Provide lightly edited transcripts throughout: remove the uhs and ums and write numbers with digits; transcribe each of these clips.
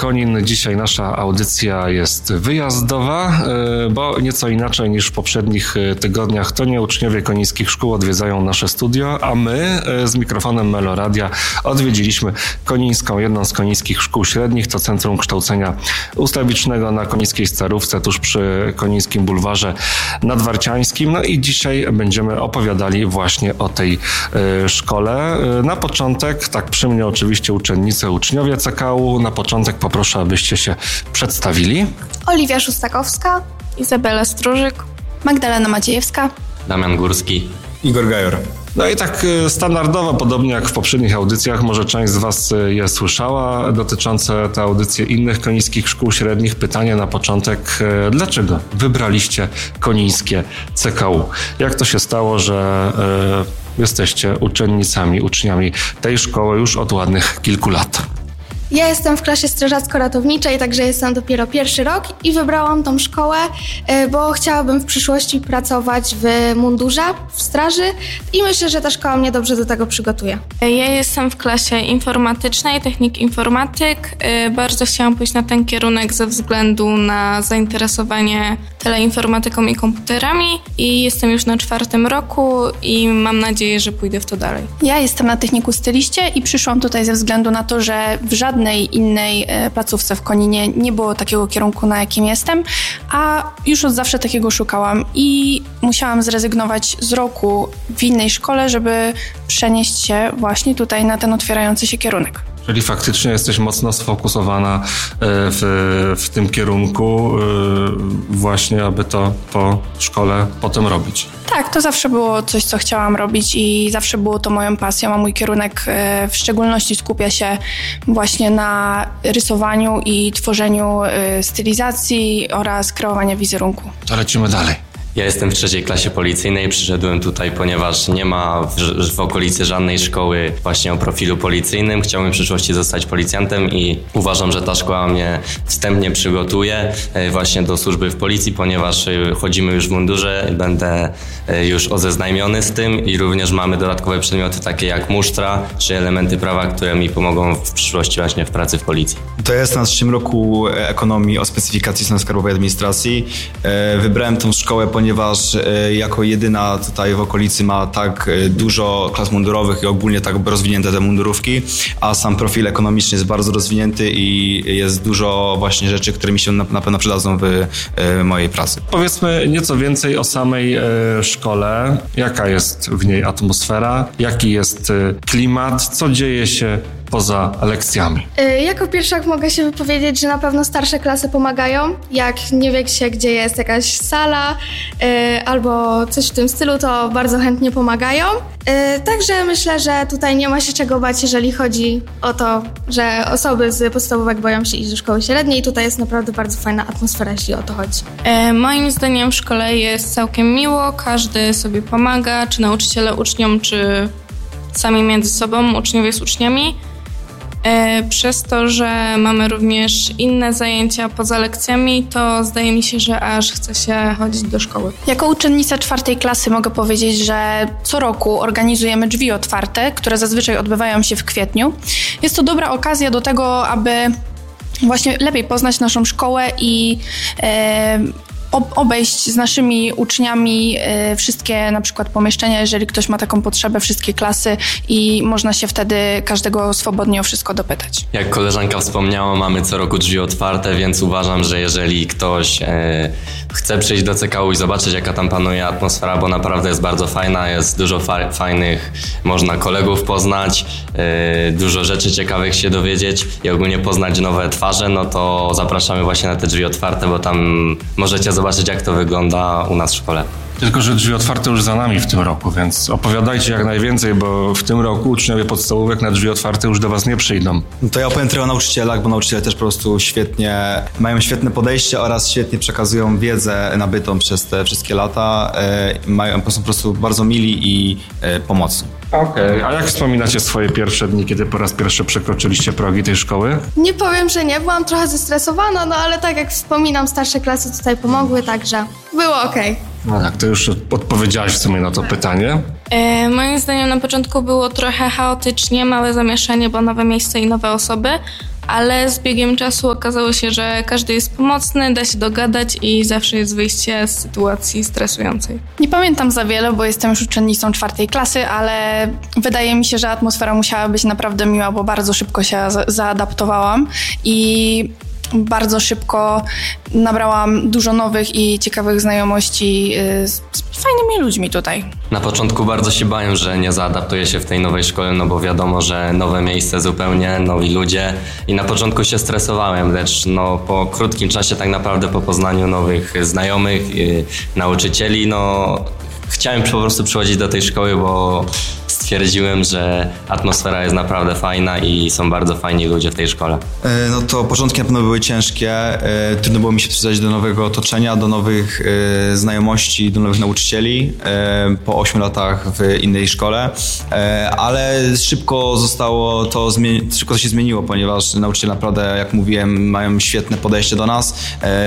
Konin. Dzisiaj nasza audycja jest wyjazdowa, bo nieco inaczej niż w poprzednich tygodniach to nie uczniowie konińskich szkół odwiedzają nasze studio, a my z mikrofonem Meloradia odwiedziliśmy Konińską, jedną z konińskich szkół średnich. To Centrum Kształcenia Ustawicznego na Konińskiej Starówce, tuż przy Konińskim Bulwarze Nadwarciańskim. No i dzisiaj będziemy opowiadali właśnie o tej szkole. Na początek, tak przy mnie oczywiście uczennice, uczniowie CKU. Na początek poproszę, abyście się przedstawili. Oliwia Szustakowska, Izabela Stróżyk, Magdalena Maciejewska, Damian Górski, Igor Gajor. No i tak standardowo, podobnie jak w poprzednich audycjach, może część z Was je słyszała, dotyczące te audycje innych konińskich szkół średnich. Pytanie na początek, dlaczego wybraliście konińskie CKU? Jak to się stało, że jesteście uczennicami tej szkoły już od ładnych kilku lat? Ja jestem w klasie strażacko-ratowniczej, także jestem dopiero pierwszy rok i wybrałam tą szkołę, bo chciałabym w przyszłości pracować w mundurze, w straży i myślę, że ta szkoła mnie dobrze do tego przygotuje. Ja jestem w klasie informatycznej, technik informatyk. Bardzo chciałam pójść na ten kierunek ze względu na zainteresowanie teleinformatyką i komputerami i jestem już na 4. roku i mam nadzieję, że pójdę w to dalej. Ja jestem na techniku styliście i przyszłam tutaj ze względu na to, że w żadnej innej placówce w Koninie nie było takiego kierunku, na jakim jestem, a już od zawsze takiego szukałam i musiałam zrezygnować z roku w innej szkole, żeby przenieść się właśnie tutaj na ten otwierający się kierunek. Czyli faktycznie jesteś mocno sfokusowana w tym kierunku właśnie, aby to po szkole potem robić. Tak, to zawsze było coś, co chciałam robić i zawsze było to moją pasją, a mój kierunek w szczególności skupia się właśnie na rysowaniu i tworzeniu stylizacji oraz kreowaniu wizerunku. To lecimy dalej. Ja jestem w 3. klasie policyjnej, przyszedłem tutaj, ponieważ nie ma w okolicy żadnej szkoły właśnie o profilu policyjnym. Chciałbym w przyszłości zostać policjantem i uważam, że ta szkoła mnie wstępnie przygotuje właśnie do służby w policji, ponieważ chodzimy już w mundurze, będę już ozeznajmiony z tym i również mamy dodatkowe przedmioty takie jak musztra czy elementy prawa, które mi pomogą w przyszłości właśnie w pracy w policji. To ja jestem na 3. roku ekonomii o specyfikacji skarbowej administracji. Wybrałem tą szkołę, ponieważ jako jedyna tutaj w okolicy ma tak dużo klas mundurowych i ogólnie tak rozwinięte te mundurówki, a sam profil ekonomiczny jest bardzo rozwinięty i jest dużo właśnie rzeczy, które mi się na pewno przydadzą w mojej pracy. Powiedzmy nieco więcej o samej szkole. Jaka jest w niej atmosfera? Jaki jest klimat? Co dzieje się poza lekcjami? Jako pierwszak mogę się wypowiedzieć, że na pewno starsze klasy pomagają. Jak nie wie się, gdzie jest jakaś sala albo coś w tym stylu, to bardzo chętnie pomagają. Także myślę, że tutaj nie ma się czego bać, jeżeli chodzi o to, że osoby z podstawówek boją się iść do szkoły średniej. Tutaj jest naprawdę bardzo fajna atmosfera, jeśli o to chodzi. Moim zdaniem w szkole jest całkiem miło, każdy sobie pomaga, czy nauczyciele uczniom, czy sami między sobą, uczniowie z uczniami. Przez to, że mamy również inne zajęcia poza lekcjami, to zdaje mi się, że aż chce się chodzić do szkoły. Jako uczennica 4. klasy mogę powiedzieć, że co roku organizujemy drzwi otwarte, które zazwyczaj odbywają się w kwietniu. Jest to dobra okazja do tego, aby właśnie lepiej poznać naszą szkołę i obejść z naszymi uczniami wszystkie na przykład pomieszczenia, jeżeli ktoś ma taką potrzebę, wszystkie klasy i można się wtedy każdego swobodnie o wszystko dopytać. Jak koleżanka wspomniała, mamy co roku drzwi otwarte, więc uważam, że jeżeli ktoś chce przyjść do CKU i zobaczyć, jaka tam panuje atmosfera, bo naprawdę jest bardzo fajna, jest dużo fajnych, można kolegów poznać, dużo rzeczy ciekawych się dowiedzieć i ogólnie poznać nowe twarze, no to zapraszamy właśnie na te drzwi otwarte, bo tam możecie zobaczyć, jak to wygląda u nas w szkole. Tylko że drzwi otwarte już za nami w tym roku, więc opowiadajcie jak najwięcej, bo w tym roku uczniowie podstawówek na drzwi otwarte już do was nie przyjdą. No to ja opowiem trochę o nauczycielach, bo nauczyciele też po prostu mają świetne podejście oraz świetnie przekazują wiedzę nabytą przez te wszystkie lata. Są po prostu bardzo mili i pomocni. Okej, a jak wspominacie swoje pierwsze dni, kiedy po raz pierwszy przekroczyliście progi tej szkoły? Nie powiem, że nie, byłam trochę zestresowana, no ale tak jak wspominam, starsze klasy tutaj pomogły, także było okej. No tak, to już odpowiedziałaś w sumie na to pytanie. Moim zdaniem na początku było trochę chaotycznie, małe zamieszanie, bo nowe miejsce i nowe osoby, ale z biegiem czasu okazało się, że każdy jest pomocny, da się dogadać i zawsze jest wyjście z sytuacji stresującej. Nie pamiętam za wiele, bo jestem już uczennicą 4. klasy, ale wydaje mi się, że atmosfera musiała być naprawdę miła, bo bardzo szybko się zaadaptowałam i bardzo szybko nabrałam dużo nowych i ciekawych znajomości z fajnymi ludźmi tutaj. Na początku bardzo się bałem, że nie zaadaptuję się w tej nowej szkole, no bo wiadomo, że nowe miejsce zupełnie, nowi ludzie i na początku się stresowałem, lecz no po krótkim czasie tak naprawdę po poznaniu nowych znajomych, nauczycieli, no chciałem po prostu przychodzić do tej szkoły, bo stwierdziłem, że atmosfera jest naprawdę fajna i są bardzo fajni ludzie w tej szkole. No to początki na pewno były ciężkie. Trudno było mi się przyzwyczaić do nowego otoczenia, do nowych znajomości, do nowych nauczycieli po 8 latach w innej szkole, ale szybko to się zmieniło, ponieważ nauczyciele naprawdę, jak mówiłem, mają świetne podejście do nas.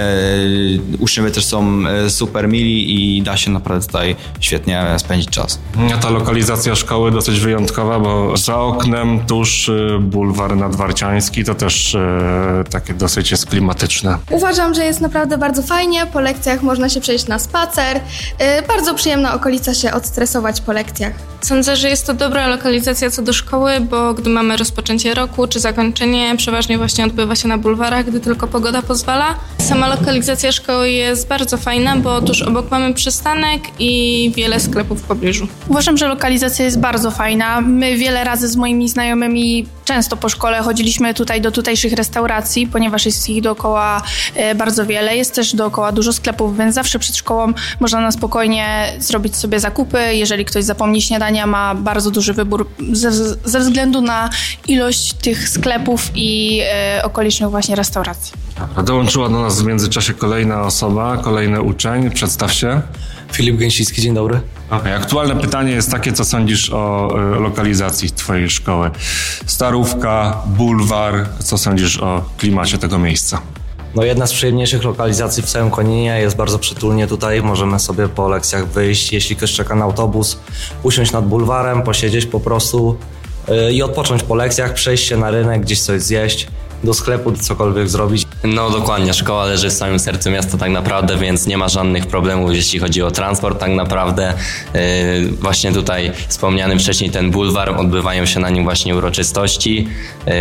Uczniowie też są super mili i da się naprawdę tutaj świetnie spędzić czas. Ta lokalizacja szkoły dosyć wyjątkowa, bo za oknem tuż bulwar nadwarciański, to też takie dosyć jest klimatyczne. Uważam, że jest naprawdę bardzo fajnie, po lekcjach można się przejść na spacer, bardzo przyjemna okolica się odstresować po lekcjach. Sądzę, że jest to dobra lokalizacja co do szkoły, bo gdy mamy rozpoczęcie roku czy zakończenie, przeważnie właśnie odbywa się na bulwarach, gdy tylko pogoda pozwala. Sama lokalizacja szkoły jest bardzo fajna, bo tuż obok mamy przystanek i wiele sklepów w pobliżu. Uważam, że lokalizacja jest bardzo fajna. My wiele razy z moimi znajomymi często po szkole chodziliśmy tutaj do tutejszych restauracji, ponieważ jest ich dookoła bardzo wiele. Jest też dookoła dużo sklepów, więc zawsze przed szkołą można na spokojnie zrobić sobie zakupy. Jeżeli ktoś zapomni śniadania, ma bardzo duży wybór ze względu na ilość tych sklepów i okolicznych właśnie restauracji. Dołączyła do nas w międzyczasie kolejna osoba, kolejny uczeń. Przedstaw się. Filip Gęsiński, dzień dobry. Okay. Aktualne pytanie jest takie, co sądzisz o lokalizacji twojej szkoły? Starówka, bulwar, co sądzisz o klimacie tego miejsca? No jedna z przyjemniejszych lokalizacji w całym Koninie, jest bardzo przytulnie tutaj, możemy sobie po lekcjach wyjść, jeśli ktoś czeka na autobus, usiąść nad bulwarem, posiedzieć po prostu i odpocząć po lekcjach, przejść się na rynek, gdzieś coś zjeść, do sklepu, cokolwiek zrobić. No dokładnie, szkoła leży w samym sercu miasta tak naprawdę, więc nie ma żadnych problemów, jeśli chodzi o transport tak naprawdę. Właśnie tutaj wspomniany wcześniej ten bulwar, odbywają się na nim właśnie uroczystości.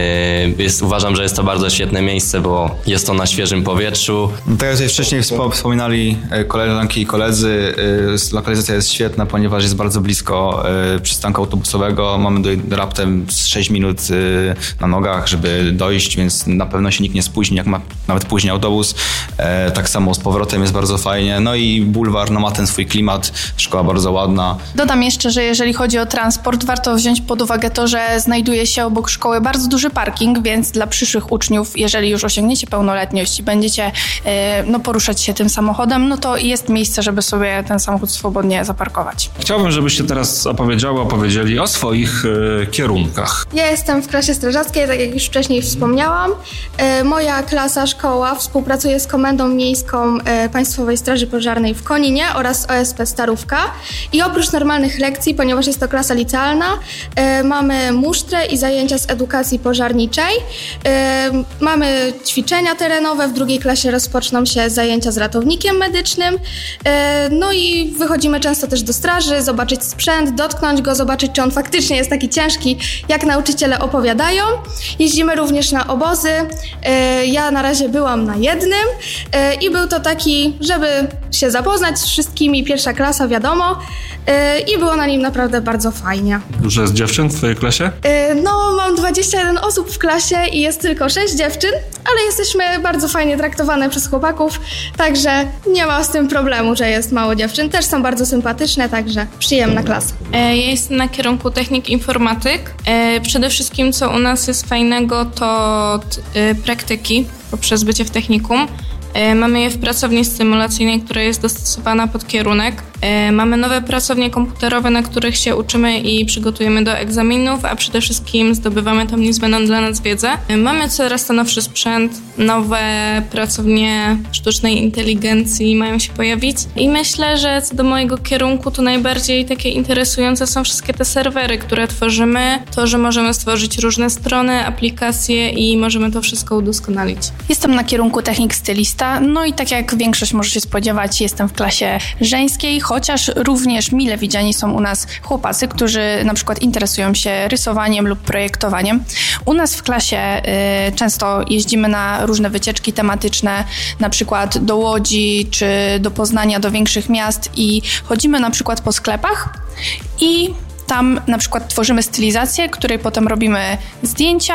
Uważam, że jest to bardzo świetne miejsce, bo jest to na świeżym powietrzu. Tak jak tutaj wcześniej wspominali koleżanki i koledzy, lokalizacja jest świetna, ponieważ jest bardzo blisko przystanku autobusowego. Mamy raptem 6 minut na nogach, żeby dojść, więc na pewno się nikt nie spóźni, jak ma nawet później autobus. Tak samo z powrotem jest bardzo fajnie. No i bulwar ma ten swój klimat, szkoła bardzo ładna. Dodam jeszcze, że jeżeli chodzi o transport, warto wziąć pod uwagę to, że znajduje się obok szkoły bardzo duży parking, więc dla przyszłych uczniów, jeżeli już osiągniecie pełnoletność i będziecie poruszać się tym samochodem, no to jest miejsce, żeby sobie ten samochód swobodnie zaparkować. Chciałbym, żebyście teraz opowiedzieli o swoich kierunkach. Ja jestem w klasie strażackiej, tak jak już wcześniej wspomniałam. Moja klasa, szkoła współpracuje z Komendą Miejską Państwowej Straży Pożarnej w Koninie oraz OSP Starówka. I oprócz normalnych lekcji, ponieważ jest to klasa licealna, mamy musztrę i zajęcia z edukacji pożarniczej. Mamy ćwiczenia terenowe, w drugiej klasie rozpoczną się zajęcia z ratownikiem medycznym. No i wychodzimy często też do straży, zobaczyć sprzęt, dotknąć go, zobaczyć, czy on faktycznie jest taki ciężki, jak nauczyciele opowiadają. Jeździmy również na obozy. Ja na razie byłam na jednym i był to taki, żeby się zapoznać z wszystkimi, pierwsza klasa, wiadomo, i było na nim naprawdę bardzo fajnie. Dużo jest dziewczyn w twojej klasie? No, mam 21 osób w klasie i jest tylko 6 dziewczyn, ale jesteśmy bardzo fajnie traktowane przez chłopaków, także nie ma z tym problemu, że jest mało dziewczyn. Też są bardzo sympatyczne, także przyjemna klasa. Ja jestem na kierunku technik informatyk. Przede wszystkim, co u nas jest fajnego, to praktyki poprzez bycie w technikum. Mamy je w pracowni symulacyjnej, która jest dostosowana pod kierunek. Mamy nowe pracownie komputerowe, na których się uczymy i przygotujemy do egzaminów, a przede wszystkim zdobywamy tam niezbędną dla nas wiedzę. Mamy coraz to nowszy sprzęt, nowe pracownie sztucznej inteligencji mają się pojawić i myślę, że co do mojego kierunku to najbardziej takie interesujące są wszystkie te serwery, które tworzymy, to, że możemy stworzyć różne strony, aplikacje i możemy to wszystko udoskonalić. Jestem na kierunku technik stylista, no i tak jak większość może się spodziewać, jestem w klasie żeńskiej, chociaż również mile widziani są u nas chłopacy, którzy na przykład interesują się rysowaniem lub projektowaniem. U nas w klasie często jeździmy na różne wycieczki tematyczne, na przykład do Łodzi czy do Poznania, do większych miast i chodzimy na przykład po sklepach i tam na przykład tworzymy stylizację, której potem robimy zdjęcia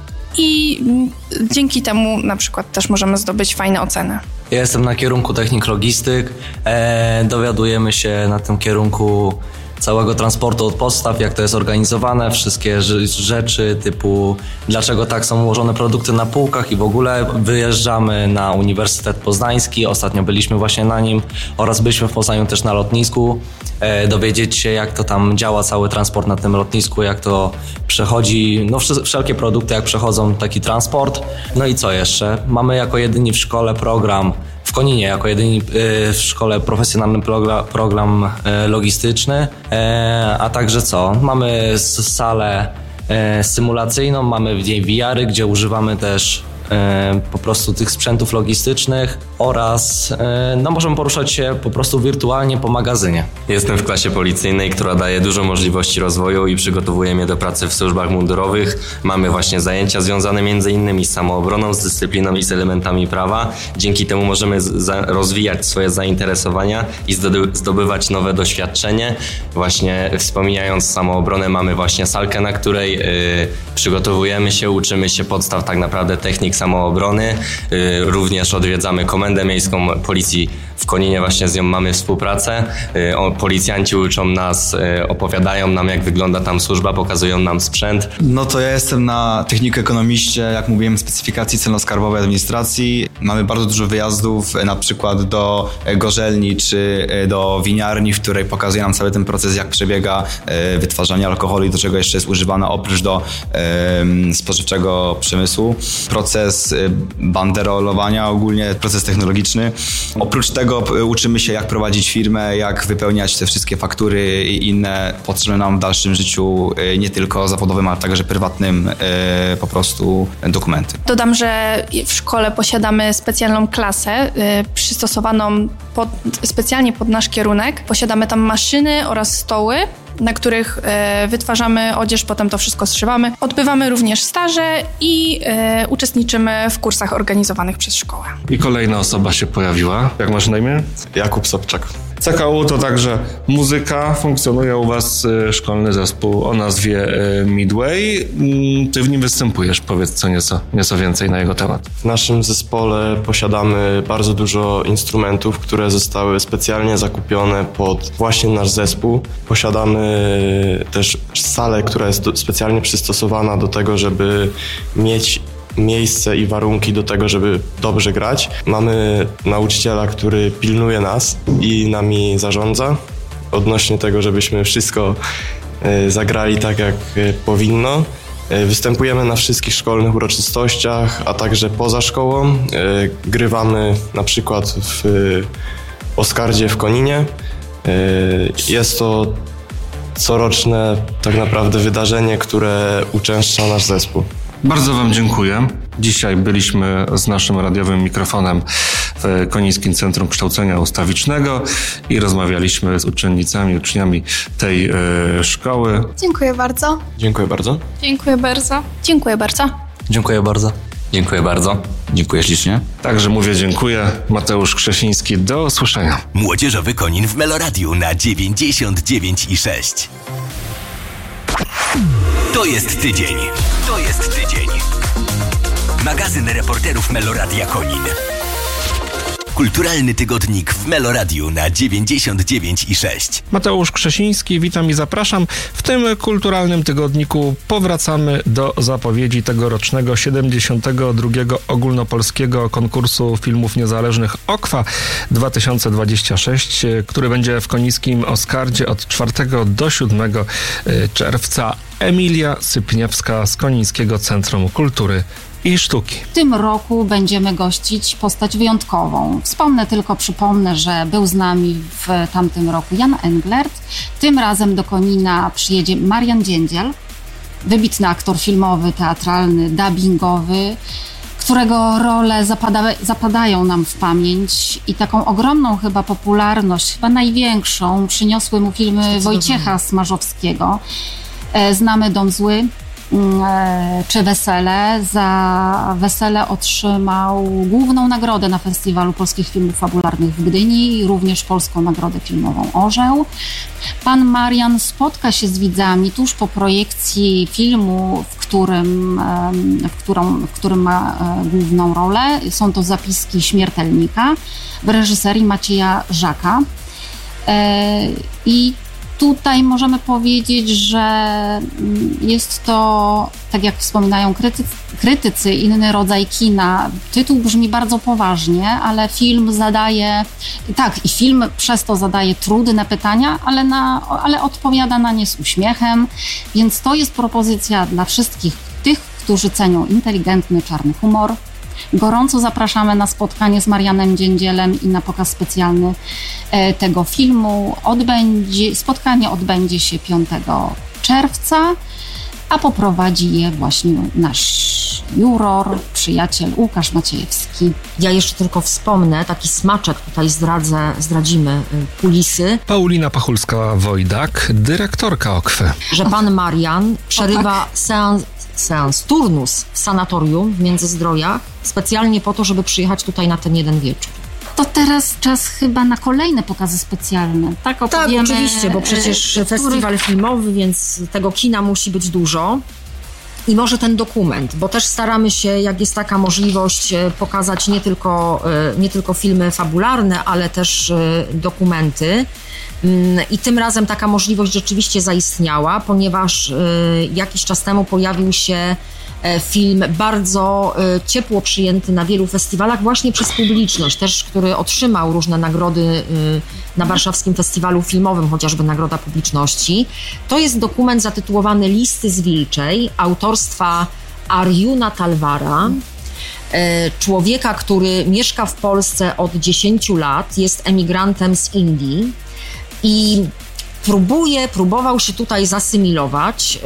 i dzięki temu na przykład też możemy zdobyć fajne oceny. Ja jestem na kierunku technik logistyk. Dowiadujemy się na tym kierunku całego transportu od podstaw, jak to jest organizowane, wszystkie rzeczy typu dlaczego tak są ułożone produkty na półkach i w ogóle wyjeżdżamy na Uniwersytet Poznański, ostatnio byliśmy właśnie na nim oraz byliśmy w Poznaniu też na lotnisku, dowiedzieć się jak to tam działa cały transport na tym lotnisku, jak to przechodzi, no wszelkie produkty jak przechodzą taki transport. No i co jeszcze? Mamy jako jedyni w szkole program w Koninie jako jedyni w szkole profesjonalny program logistyczny, a także co? Mamy salę symulacyjną, mamy w niej VR-y, gdzie używamy też po prostu tych sprzętów logistycznych oraz no, możemy poruszać się po prostu wirtualnie po magazynie. Jestem w klasie policyjnej, która daje dużo możliwości rozwoju i przygotowuje mnie do pracy w służbach mundurowych. Mamy właśnie zajęcia związane m.in. z samoobroną, z dyscypliną i z elementami prawa. Dzięki temu możemy rozwijać swoje zainteresowania i zdobywać nowe doświadczenie. Właśnie wspominając samoobronę, mamy właśnie salkę, na której przygotowujemy się, uczymy się podstaw tak naprawdę technik samoobrony. Również odwiedzamy Komendę Miejską Policji w Koninie, właśnie z nią mamy współpracę. Policjanci uczą nas, opowiadają nam jak wygląda tam służba, pokazują nam sprzęt. No to ja jestem na techniku ekonomiście, jak mówiłem, specyfikacji celno-skarbowej administracji. Mamy bardzo dużo wyjazdów, na przykład do gorzelni czy do winiarni, w której pokazuje nam cały ten proces, jak przebiega wytwarzanie alkoholu i do czego jeszcze jest używana oprócz do spożywczego przemysłu. Proces banderolowania, ogólnie proces technologiczny. Oprócz tego uczymy się, jak prowadzić firmę, jak wypełniać te wszystkie faktury i inne potrzebne nam w dalszym życiu, nie tylko zawodowym, ale także prywatnym, po prostu dokumenty. Dodam, że w szkole posiadamy specjalną klasę przystosowaną specjalnie pod nasz kierunek. Posiadamy tam maszyny oraz stoły, na których wytwarzamy odzież, potem to wszystko zszywamy. Odbywamy również staże i uczestniczymy w kursach organizowanych przez szkołę. I kolejna osoba się pojawiła. Jak masz na imię? Jakub Sobczak. CKU to także muzyka. Funkcjonuje u was szkolny zespół o nazwie Midway. Ty w nim występujesz. Powiedz co nieco więcej na jego temat. W naszym zespole posiadamy bardzo dużo instrumentów, które zostały specjalnie zakupione pod właśnie nasz zespół. Posiadamy też salę, która jest specjalnie przystosowana do tego, żeby mieć miejsce i warunki do tego, żeby dobrze grać. Mamy nauczyciela, który pilnuje nas i nami zarządza odnośnie tego, żebyśmy wszystko zagrali tak, jak powinno. Występujemy na wszystkich szkolnych uroczystościach, a także poza szkołą. Grywamy na przykład w Oskardzie w Koninie. Jest to coroczne tak naprawdę wydarzenie, które uczęszcza nasz zespół. Bardzo wam dziękuję. Dzisiaj byliśmy z naszym radiowym mikrofonem w Konińskim Centrum Kształcenia Ustawicznego i rozmawialiśmy z uczennicami, uczniami tej szkoły. Dziękuję bardzo. Dziękuję bardzo. Dziękuję bardzo. Dziękuję bardzo. Dziękuję bardzo. Dziękuję bardzo. Dziękuję ślicznie. Także mówię dziękuję. Mateusz Krzesiński. Do usłyszenia. Młodzieżowy Konin w Meloradiu na 99,6. To jest tydzień. To jest tydzień. Magazyn reporterów Meloradia Konin. Kulturalny tygodnik w Meloradiu na 99,6. Mateusz Krzesiński, witam i zapraszam. W tym kulturalnym tygodniku powracamy do zapowiedzi tegorocznego 72. ogólnopolskiego konkursu filmów niezależnych OKWA 2026, który będzie w konińskim Oskardzie od 4 do 7 czerwca. Emilia Sypniewska z Konińskiego Centrum Kultury i Sztuki. W tym roku będziemy gościć postać wyjątkową. Przypomnę, że był z nami w tamtym roku Jan Englert. Tym razem do Konina przyjedzie Marian Dziędziel, wybitny aktor filmowy, teatralny, dubbingowy, którego role zapadają nam w pamięć i taką ogromną chyba popularność, chyba największą, przyniosły mu filmy Wojciecha Smarzowskiego. Znamy Dom Zły czy Wesele. Za Wesele otrzymał główną nagrodę na Festiwalu Polskich Filmów Fabularnych w Gdyni i również Polską Nagrodę Filmową Orzeł. Pan Marian spotka się z widzami tuż po projekcji filmu, w którym ma główną rolę. Są to Zapiski śmiertelnika w reżyserii Macieja Żaka. I tutaj możemy powiedzieć, że jest to, tak jak wspominają krytycy, inny rodzaj kina. Tytuł brzmi bardzo poważnie, ale film film przez to zadaje trudne pytania, ale odpowiada na nie z uśmiechem, więc to jest propozycja dla wszystkich tych, którzy cenią inteligentny, czarny humor. Gorąco zapraszamy na spotkanie z Marianem Dziędzielem i na pokaz specjalny tego filmu. Spotkanie odbędzie się 5 czerwca, a poprowadzi je właśnie nasz juror, przyjaciel Łukasz Maciejewski. Ja jeszcze tylko wspomnę, taki smaczek tutaj zdradzimy kulisy. Paulina Pachulska-Wojdak, dyrektorka OKWY. Że pan Marian przerywa turnus w sanatorium w Międzyzdrojach specjalnie po to, żeby przyjechać tutaj na ten jeden wieczór. To teraz czas chyba na kolejne pokazy specjalne. Tak, oczywiście, bo przecież festiwal filmowy, więc tego kina musi być dużo. I może ten dokument, bo też staramy się, jak jest taka możliwość, pokazać nie tylko filmy fabularne, ale też dokumenty. I tym razem taka możliwość rzeczywiście zaistniała, ponieważ jakiś czas temu pojawił się film bardzo ciepło przyjęty na wielu festiwalach właśnie przez publiczność, też który otrzymał różne nagrody na warszawskim festiwalu filmowym, chociażby Nagroda Publiczności. To jest dokument zatytułowany Listy z Wilczej, autorstwa Arjuna Talwara, człowieka, który mieszka w Polsce od 10 lat, jest emigrantem z Indii i próbował się tutaj zasymilować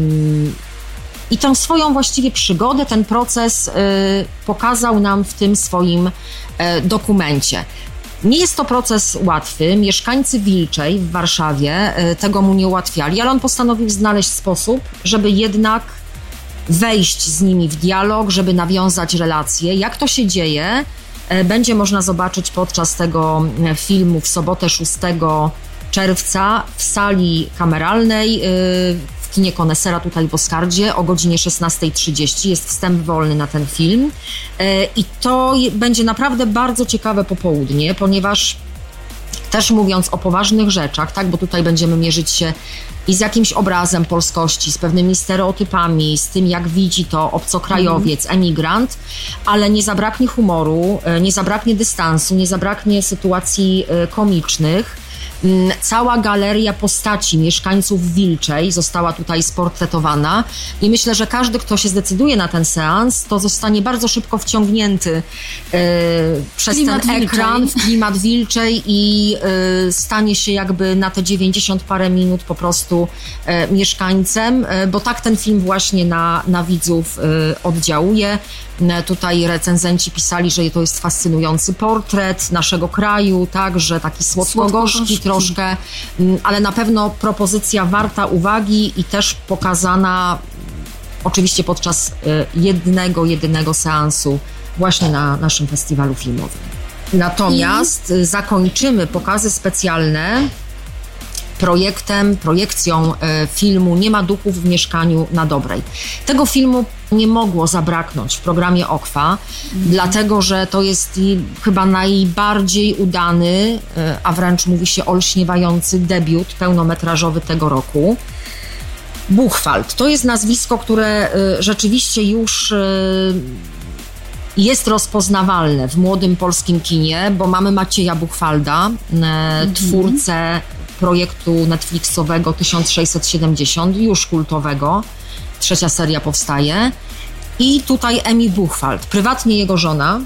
i tę swoją właściwie przygodę, ten proces pokazał nam w tym swoim dokumencie. Nie jest to proces łatwy. Mieszkańcy Wilczej w Warszawie tego mu nie ułatwiali, ale on postanowił znaleźć sposób, żeby jednak wejść z nimi w dialog, żeby nawiązać relacje. Jak to się dzieje, będzie można zobaczyć podczas tego filmu w sobotę 6 czerwca w sali kameralnej w kinie Konesera tutaj w Oskardzie o godzinie 16:30. Jest wstęp wolny na ten film i to będzie naprawdę bardzo ciekawe popołudnie, ponieważ też mówiąc o poważnych rzeczach, tak, bo tutaj będziemy mierzyć się i z jakimś obrazem polskości, z pewnymi stereotypami, z tym, jak widzi to obcokrajowiec, emigrant, ale nie zabraknie humoru, nie zabraknie dystansu, nie zabraknie sytuacji komicznych. Cała galeria postaci mieszkańców Wilczej została tutaj sportretowana i myślę, że każdy, kto się zdecyduje na ten seans, to zostanie bardzo szybko wciągnięty przez ten ekran w klimat Wilczej i stanie się jakby na te 90 parę minut po prostu mieszkańcem, bo tak ten film właśnie na widzów oddziałuje. Tutaj recenzenci pisali, że to jest fascynujący portret naszego kraju, tak, że taki słodko-gorzki troszkę, ale na pewno propozycja warta uwagi i też pokazana oczywiście podczas jedynego seansu właśnie na naszym festiwalu filmowym. Natomiast zakończymy pokazy specjalne projekcją filmu Nie ma duchów w mieszkaniu na Dobrej. Tego filmu nie mogło zabraknąć w programie OKFA, dlatego że to jest chyba najbardziej udany, a wręcz mówi się olśniewający debiut pełnometrażowy tego roku. Buchwald to jest nazwisko, które rzeczywiście już jest rozpoznawalne w młodym polskim kinie, bo mamy Macieja Buchwalda, twórcę projektu Netflixowego 1670, już kultowego. 3. seria powstaje. I tutaj Emi Buchwald, prywatnie jego żona,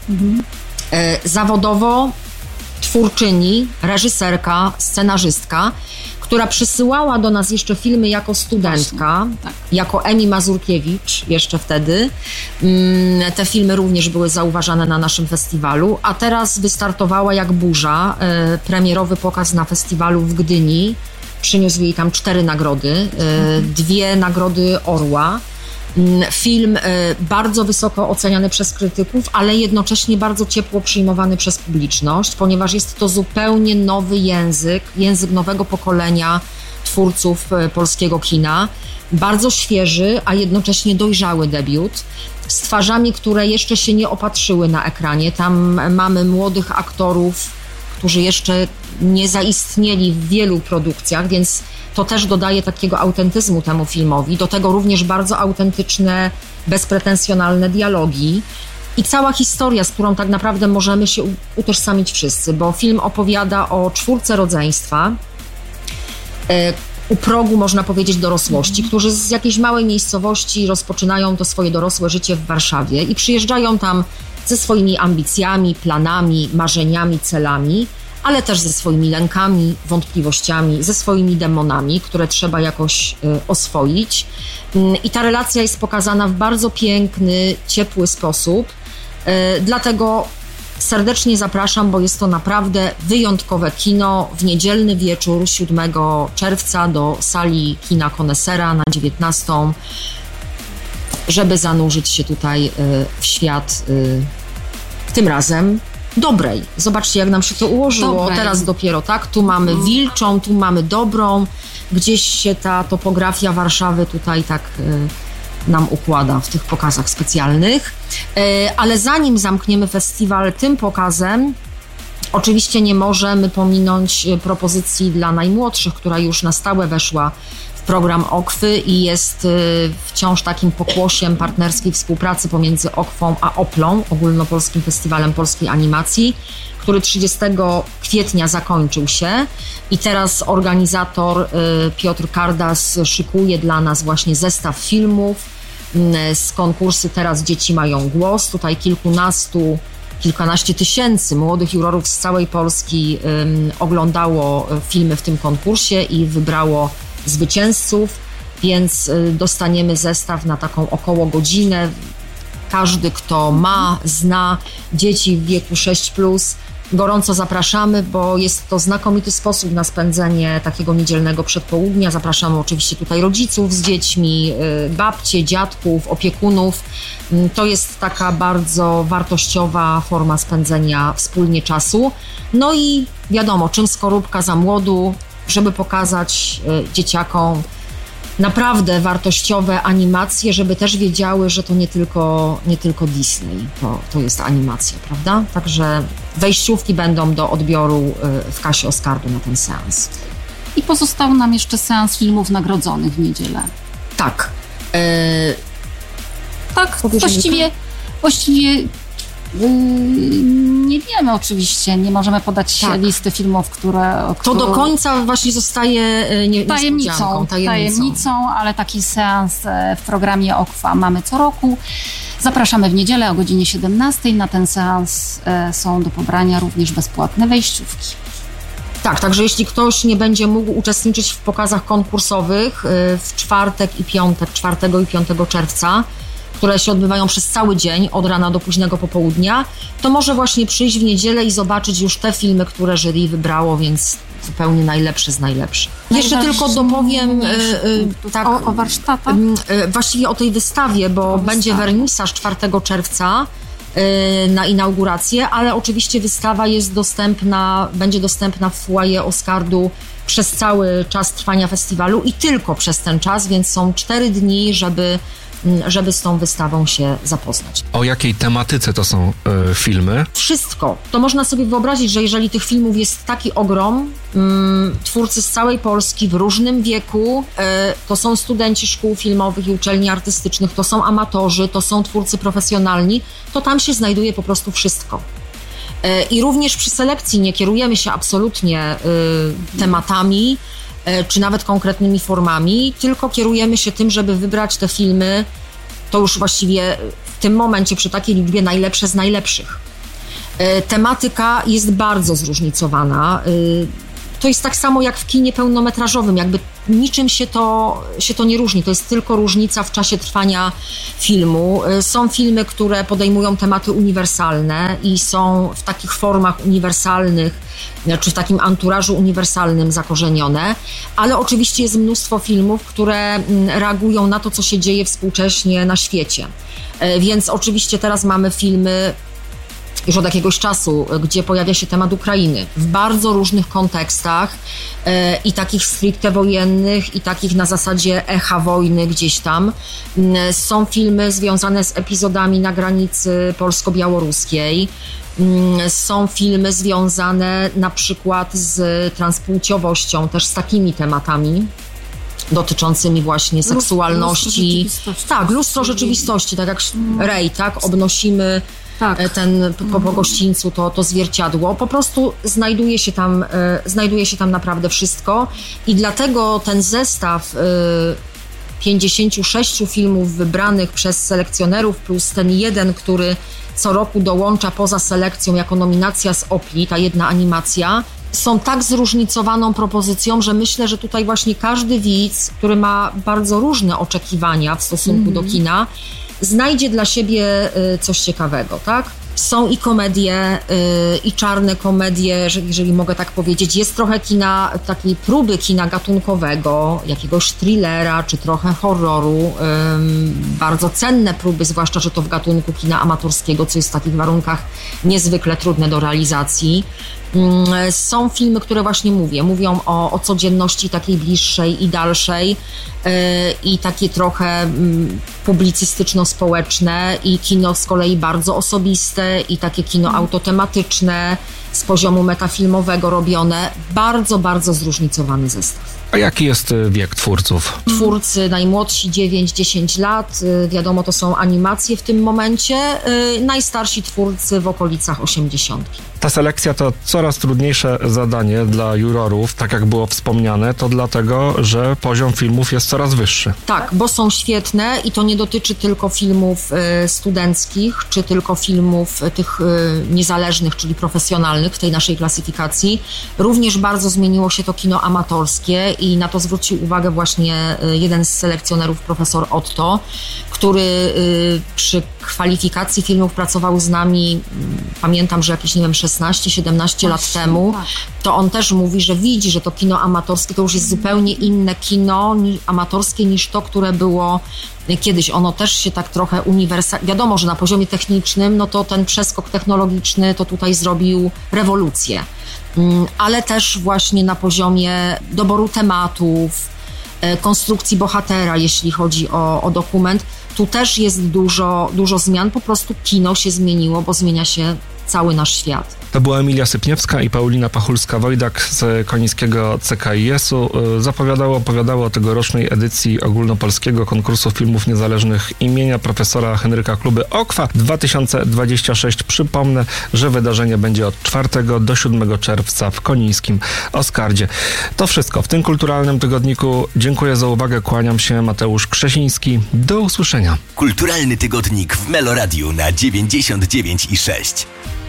zawodowo twórczyni, reżyserka, scenarzystka, która przysyłała do nas jeszcze filmy jako studentka, jako Emi Mazurkiewicz jeszcze wtedy. Te filmy również były zauważane na naszym festiwalu, a teraz wystartowała jak burza. Premierowy pokaz na festiwalu w Gdyni. Przyniósł jej tam 4 nagrody, 2 nagrody Orła. Film bardzo wysoko oceniany przez krytyków, ale jednocześnie bardzo ciepło przyjmowany przez publiczność, ponieważ jest to zupełnie nowy język nowego pokolenia twórców polskiego kina. Bardzo świeży, a jednocześnie dojrzały debiut z twarzami, które jeszcze się nie opatrzyły na ekranie. Tam mamy młodych aktorów, którzy jeszcze nie zaistnieli w wielu produkcjach, więc to też dodaje takiego autentyzmu temu filmowi. Do tego również bardzo autentyczne, bezpretensjonalne dialogi i cała historia, z którą tak naprawdę możemy się utożsamić wszyscy, bo film opowiada o 4 rodzeństwa u progu, można powiedzieć, dorosłości, którzy z jakiejś małej miejscowości rozpoczynają to swoje dorosłe życie w Warszawie i przyjeżdżają tam ze swoimi ambicjami, planami, marzeniami, celami, ale też ze swoimi lękami, wątpliwościami, ze swoimi demonami, które trzeba jakoś oswoić. I ta relacja jest pokazana w bardzo piękny, ciepły sposób. Dlatego serdecznie zapraszam, bo jest to naprawdę wyjątkowe kino w niedzielny wieczór 7 czerwca do sali kina Konesera na 19, żeby zanurzyć się tutaj w świat tym razem dobrej. Zobaczcie, jak nam się to ułożyło. Dobrej. Teraz dopiero, tak? Tu mamy wilczą, tu mamy dobrą. Gdzieś się ta topografia Warszawy tutaj tak nam układa w tych pokazach specjalnych. Ale zanim zamkniemy festiwal tym pokazem, oczywiście nie możemy pominąć propozycji dla najmłodszych, która już na stałe weszła w program OKFY i jest wciąż takim pokłosiem partnerskiej współpracy pomiędzy OKFą a OPLą, Ogólnopolskim Festiwalem Polskiej Animacji, który 30 kwietnia zakończył się i teraz organizator Piotr Kardas szykuje dla nas właśnie zestaw filmów z konkursu Teraz Dzieci Mają Głos. Tutaj kilkanaście tysięcy młodych jurorów z całej Polski oglądało filmy w tym konkursie i wybrało zwycięzców, więc dostaniemy zestaw na taką około godzinę. Każdy, kto zna dzieci w wieku 6+, gorąco zapraszamy, bo jest to znakomity sposób na spędzenie takiego niedzielnego przedpołudnia. Zapraszamy oczywiście tutaj rodziców z dziećmi, babcie, dziadków, opiekunów. To jest taka bardzo wartościowa forma spędzenia wspólnie czasu. No i wiadomo, czym skorupka za młodu, żeby pokazać dzieciakom naprawdę wartościowe animacje, żeby też wiedziały, że to nie tylko Disney, to jest animacja, prawda? Także wejściówki będą do odbioru w kasie Oscardu na ten seans. I pozostał nam jeszcze seans filmów nagrodzonych w niedzielę. Tak. Tak, właściwie nie wiemy oczywiście, nie możemy podać listy filmów, które... To do końca właśnie zostaje tajemnicą, ale taki seans w programie OKFA mamy co roku. Zapraszamy w niedzielę o godzinie 17. Na ten seans są do pobrania również bezpłatne wejściówki. Tak, także jeśli ktoś nie będzie mógł uczestniczyć w pokazach konkursowych w czwartek i piątek, 4 i 5 czerwca, które się odbywają przez cały dzień, od rana do późnego popołudnia, to może właśnie przyjść w niedzielę i zobaczyć już te filmy, które jury wybrało, więc zupełnie najlepsze z najlepszych. Jeszcze tylko dopowiem o warsztatach. Właściwie o tej wystawie, bo będzie wernisaż 4 czerwca na inaugurację, ale oczywiście wystawa będzie dostępna w foyer Oscardu przez cały czas trwania festiwalu i tylko przez ten czas, więc są 4 dni, żeby żeby z tą wystawą się zapoznać. O jakiej tematyce to są filmy? Wszystko. To można sobie wyobrazić, że jeżeli tych filmów jest taki ogrom, twórcy z całej Polski w różnym wieku, to są studenci szkół filmowych i uczelni artystycznych, to są amatorzy, to są twórcy profesjonalni, to tam się znajduje po prostu wszystko. I również przy selekcji nie kierujemy się absolutnie tematami, czy nawet konkretnymi formami, tylko kierujemy się tym, żeby wybrać te filmy, to już właściwie w tym momencie przy takiej liczbie najlepsze z najlepszych. Tematyka jest bardzo zróżnicowana. To jest tak samo jak w kinie pełnometrażowym, jakby niczym się to nie różni, to jest tylko różnica w czasie trwania filmu. Są filmy, które podejmują tematy uniwersalne i są w takich formach uniwersalnych, czy w takim anturażu uniwersalnym zakorzenione, ale oczywiście jest mnóstwo filmów, które reagują na to, co się dzieje współcześnie na świecie. Więc oczywiście teraz mamy filmy już od jakiegoś czasu, gdzie pojawia się temat Ukrainy w bardzo różnych kontekstach i takich stricte wojennych, i takich na zasadzie echa wojny gdzieś tam. Są filmy związane z epizodami na granicy polsko-białoruskiej. Są filmy związane na przykład z transpłciowością, też z takimi tematami dotyczącymi właśnie seksualności. Tak, lustro rzeczywistości, tak jak Rej, tak, obnosimy ten po gościńcu to zwierciadło. Po prostu znajduje się tam naprawdę wszystko i dlatego ten zestaw 56 filmów wybranych przez selekcjonerów plus ten jeden, który co roku dołącza poza selekcją jako nominacja z Opli, ta jedna animacja, są tak zróżnicowaną propozycją, że myślę, że tutaj właśnie każdy widz, który ma bardzo różne oczekiwania w stosunku do kina, znajdzie dla siebie coś ciekawego, tak? Są i komedie, i czarne komedie, jeżeli mogę tak powiedzieć. Jest trochę kina, takiej próby kina gatunkowego, jakiegoś thrillera, czy trochę horroru. Bardzo cenne próby, zwłaszcza, że to w gatunku kina amatorskiego, co jest w takich warunkach niezwykle trudne do realizacji. Są filmy, które właśnie mówią o codzienności takiej bliższej i dalszej i takie trochę publicystyczno-społeczne i kino z kolei bardzo osobiste i takie kino autotematyczne z poziomu metafilmowego robione. Bardzo, bardzo zróżnicowany zestaw. A jaki jest wiek twórców? Twórcy najmłodsi 9-10 lat, wiadomo, to są animacje w tym momencie, najstarsi twórcy w okolicach 80. Ta selekcja to coraz trudniejsze zadanie dla jurorów, tak jak było wspomniane, to dlatego, że poziom filmów jest coraz wyższy. Tak, bo są świetne i to nie dotyczy tylko filmów studenckich, czy tylko filmów tych niezależnych, czyli profesjonalnych w tej naszej klasyfikacji. Również bardzo zmieniło się to kino amatorskie i na to zwrócił uwagę właśnie jeden z selekcjonerów, profesor Otto, który przy kwalifikacji filmów pracował z nami, pamiętam, że jakieś, 16-17 lat temu, to on też mówi, że widzi, że to kino amatorskie to już jest zupełnie inne kino amatorskie niż to, które było kiedyś. Ono też się tak trochę wiadomo, że na poziomie technicznym, no to ten przeskok technologiczny to tutaj zrobił rewolucję, ale też właśnie na poziomie doboru tematów, konstrukcji bohatera, jeśli chodzi o dokument. Tu też jest dużo zmian, po prostu kino się zmieniło, bo zmienia się cały nasz świat. To była Emilia Sypniewska i Paulina Pachulska-Wojdak z konińskiego CKIS-u. Opowiadało o tegorocznej edycji ogólnopolskiego konkursu filmów niezależnych imienia profesora Henryka Kluby OKWA 2026. Przypomnę, że wydarzenie będzie od 4 do 7 czerwca w konińskim Oskardzie. To wszystko w tym kulturalnym tygodniku. Dziękuję za uwagę, kłaniam się, Mateusz Krzesiński. Do usłyszenia. Kulturalny tygodnik w Meloradiu na 99,6.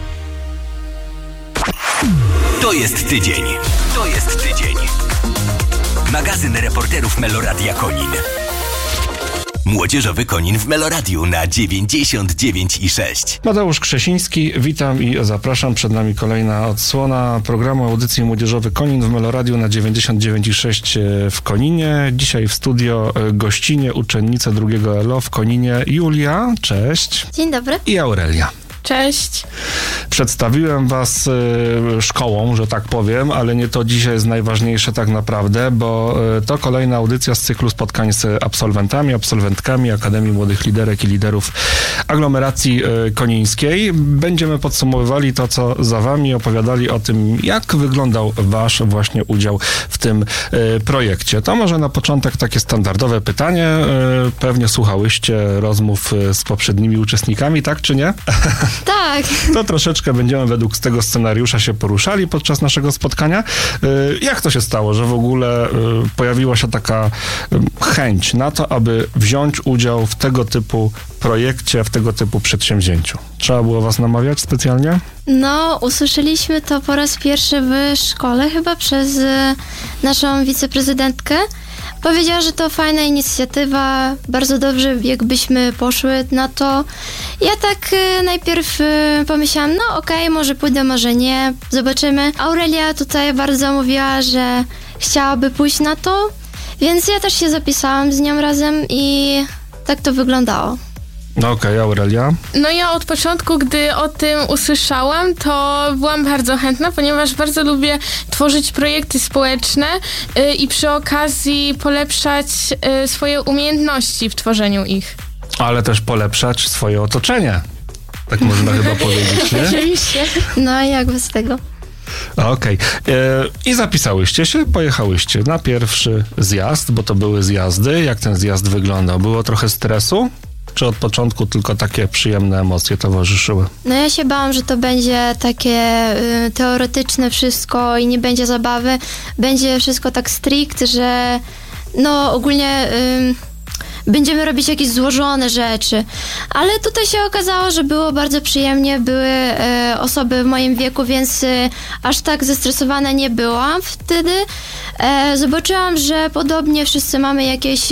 To jest tydzień. To jest tydzień. Magazyn reporterów Meloradia Konin. Młodzieżowy Konin w Meloradiu na 99,6. Mateusz Krzesiński, witam i zapraszam. Przed nami kolejna odsłona programu audycji Młodzieżowy Konin w Meloradiu na 99,6 w Koninie. Dzisiaj w studio gościnie, uczennice drugiego LO w Koninie. Julia, cześć. Dzień dobry. I Aurelia. Cześć. Przedstawiłem was szkołą, że tak powiem, ale nie to dzisiaj jest najważniejsze tak naprawdę, bo to kolejna audycja z cyklu spotkań z absolwentami, absolwentkami Akademii Młodych Liderek i Liderów Aglomeracji Konińskiej. Będziemy podsumowywali to, co za wami, opowiadali o tym, jak wyglądał wasz właśnie udział w tym projekcie. To może na początek takie standardowe pytanie. Pewnie słuchałyście rozmów z poprzednimi uczestnikami, tak czy nie? Tak. To troszeczkę będziemy według tego scenariusza się poruszali podczas naszego spotkania. Jak to się stało, że w ogóle pojawiła się taka chęć na to, aby wziąć udział w tego typu projekcie, w tego typu przedsięwzięciu? Trzeba było was namawiać specjalnie? No, usłyszeliśmy to po raz pierwszy w szkole, chyba przez naszą wiceprezydentkę. Powiedziała, że to fajna inicjatywa, bardzo dobrze jakbyśmy poszły na to. Ja tak najpierw pomyślałam, no okej, może pójdę, może nie, zobaczymy. Aurelia tutaj bardzo mówiła, że chciałaby pójść na to, więc ja też się zapisałam z nią razem i tak to wyglądało. No okej, Aurelia? No ja od początku, gdy o tym usłyszałam, to byłam bardzo chętna, ponieważ bardzo lubię tworzyć projekty społeczne i przy okazji polepszać swoje umiejętności w tworzeniu ich. Ale też polepszać swoje otoczenie. Tak można chyba powiedzieć, nie? Oczywiście. No jak bez tego? Okej. I zapisałyście się, pojechałyście na pierwszy zjazd, bo to były zjazdy. Jak ten zjazd wyglądał? Było trochę stresu? Czy od początku tylko takie przyjemne emocje towarzyszyły? No ja się bałam, że to będzie takie teoretyczne wszystko i nie będzie zabawy. Będzie wszystko tak strict, że no ogólnie będziemy robić jakieś złożone rzeczy. Ale tutaj się okazało, że było bardzo przyjemnie. Były osoby w moim wieku, więc aż tak zestresowana nie byłam wtedy. Zobaczyłam, że podobnie wszyscy mamy jakieś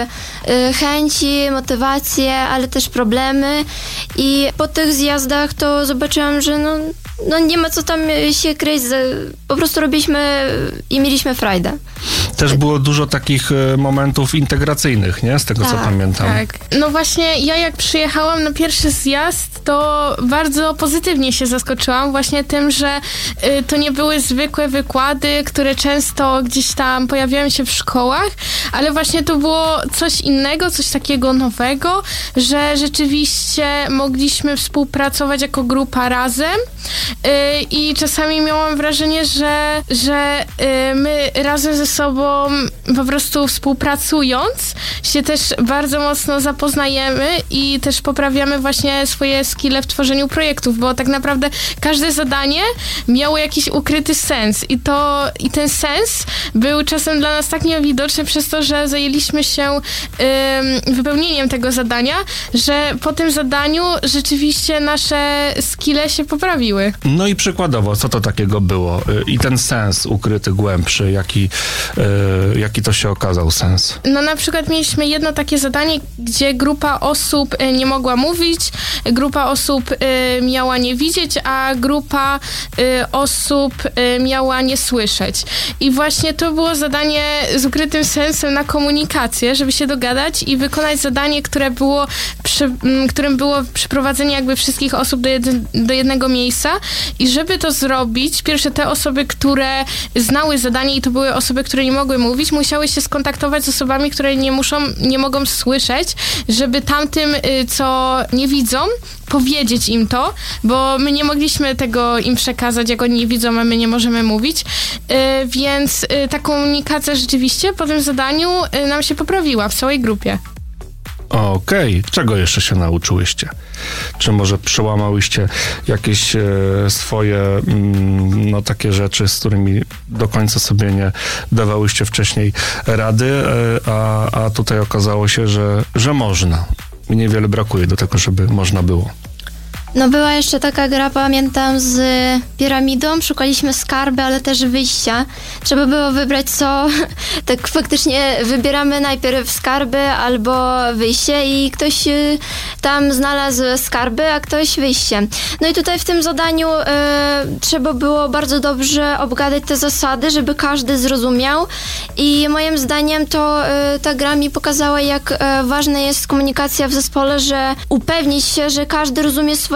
chęci, motywacje, ale też problemy i po tych zjazdach to zobaczyłam, że no nie ma co tam się kryć, po prostu robiliśmy i mieliśmy frajdę. Też było dużo takich momentów integracyjnych, nie? Z tego, co pamiętam. Tak. No właśnie, ja jak przyjechałam na pierwszy zjazd, to bardzo pozytywnie się zaskoczyłam właśnie tym, że to nie były zwykłe wykłady, które często gdzieś tam pojawiają się w szkołach, ale właśnie to było coś innego, coś takiego nowego, że rzeczywiście mogliśmy współpracować jako grupa razem i czasami miałam wrażenie, że my razem ze sobą po prostu współpracując się też bardzo mocno zapoznajemy i też poprawiamy właśnie swoje skille w tworzeniu projektów, bo tak naprawdę każde zadanie miało jakiś ukryty sens i ten sens był czasem dla nas tak niewidoczny przez to, że zajęliśmy się wypełnieniem tego zadania, że po tym zadaniu rzeczywiście nasze skille się poprawiły. No i przykładowo, co to takiego było? I ten sens ukryty, głębszy, jaki to się okazał sens? No na przykład mieliśmy jedno takie zadanie, gdzie grupa osób nie mogła mówić, grupa osób miała nie widzieć, a grupa osób miała nie słyszeć. I właśnie to było zadanie z ukrytym sensem na komunikację, żeby się dogadać i wykonać zadanie, którym było przyprowadzenie jakby wszystkich osób do jednego miejsca. I żeby to zrobić, pierwsze te osoby, które znały zadanie i to były osoby, które nie mogły mówić, musiały się skontaktować z osobami, które nie mogą słyszeć, żeby tamtym, co nie widzą, powiedzieć im to, bo my nie mogliśmy tego im przekazać, jak oni nie widzą, a my nie możemy mówić, więc ta komunikacja rzeczywiście po tym zadaniu nam się poprawiła w całej grupie. Okej. Czego jeszcze się nauczyłyście? Czy może przełamałyście jakieś swoje takie rzeczy, z którymi do końca sobie nie dawałyście wcześniej rady, a tutaj okazało się, że można. I niewiele brakuje do tego, żeby można było. No była jeszcze taka gra, pamiętam, z piramidą. Szukaliśmy skarby, ale też wyjścia. Trzeba było wybrać co. Tak faktycznie wybieramy najpierw skarby albo wyjście i ktoś tam znalazł skarby, a ktoś wyjście. No i tutaj w tym zadaniu trzeba było bardzo dobrze obgadać te zasady, żeby każdy zrozumiał i moim zdaniem to ta gra mi pokazała, jak ważna jest komunikacja w zespole, że upewnić się, że każdy rozumie swoje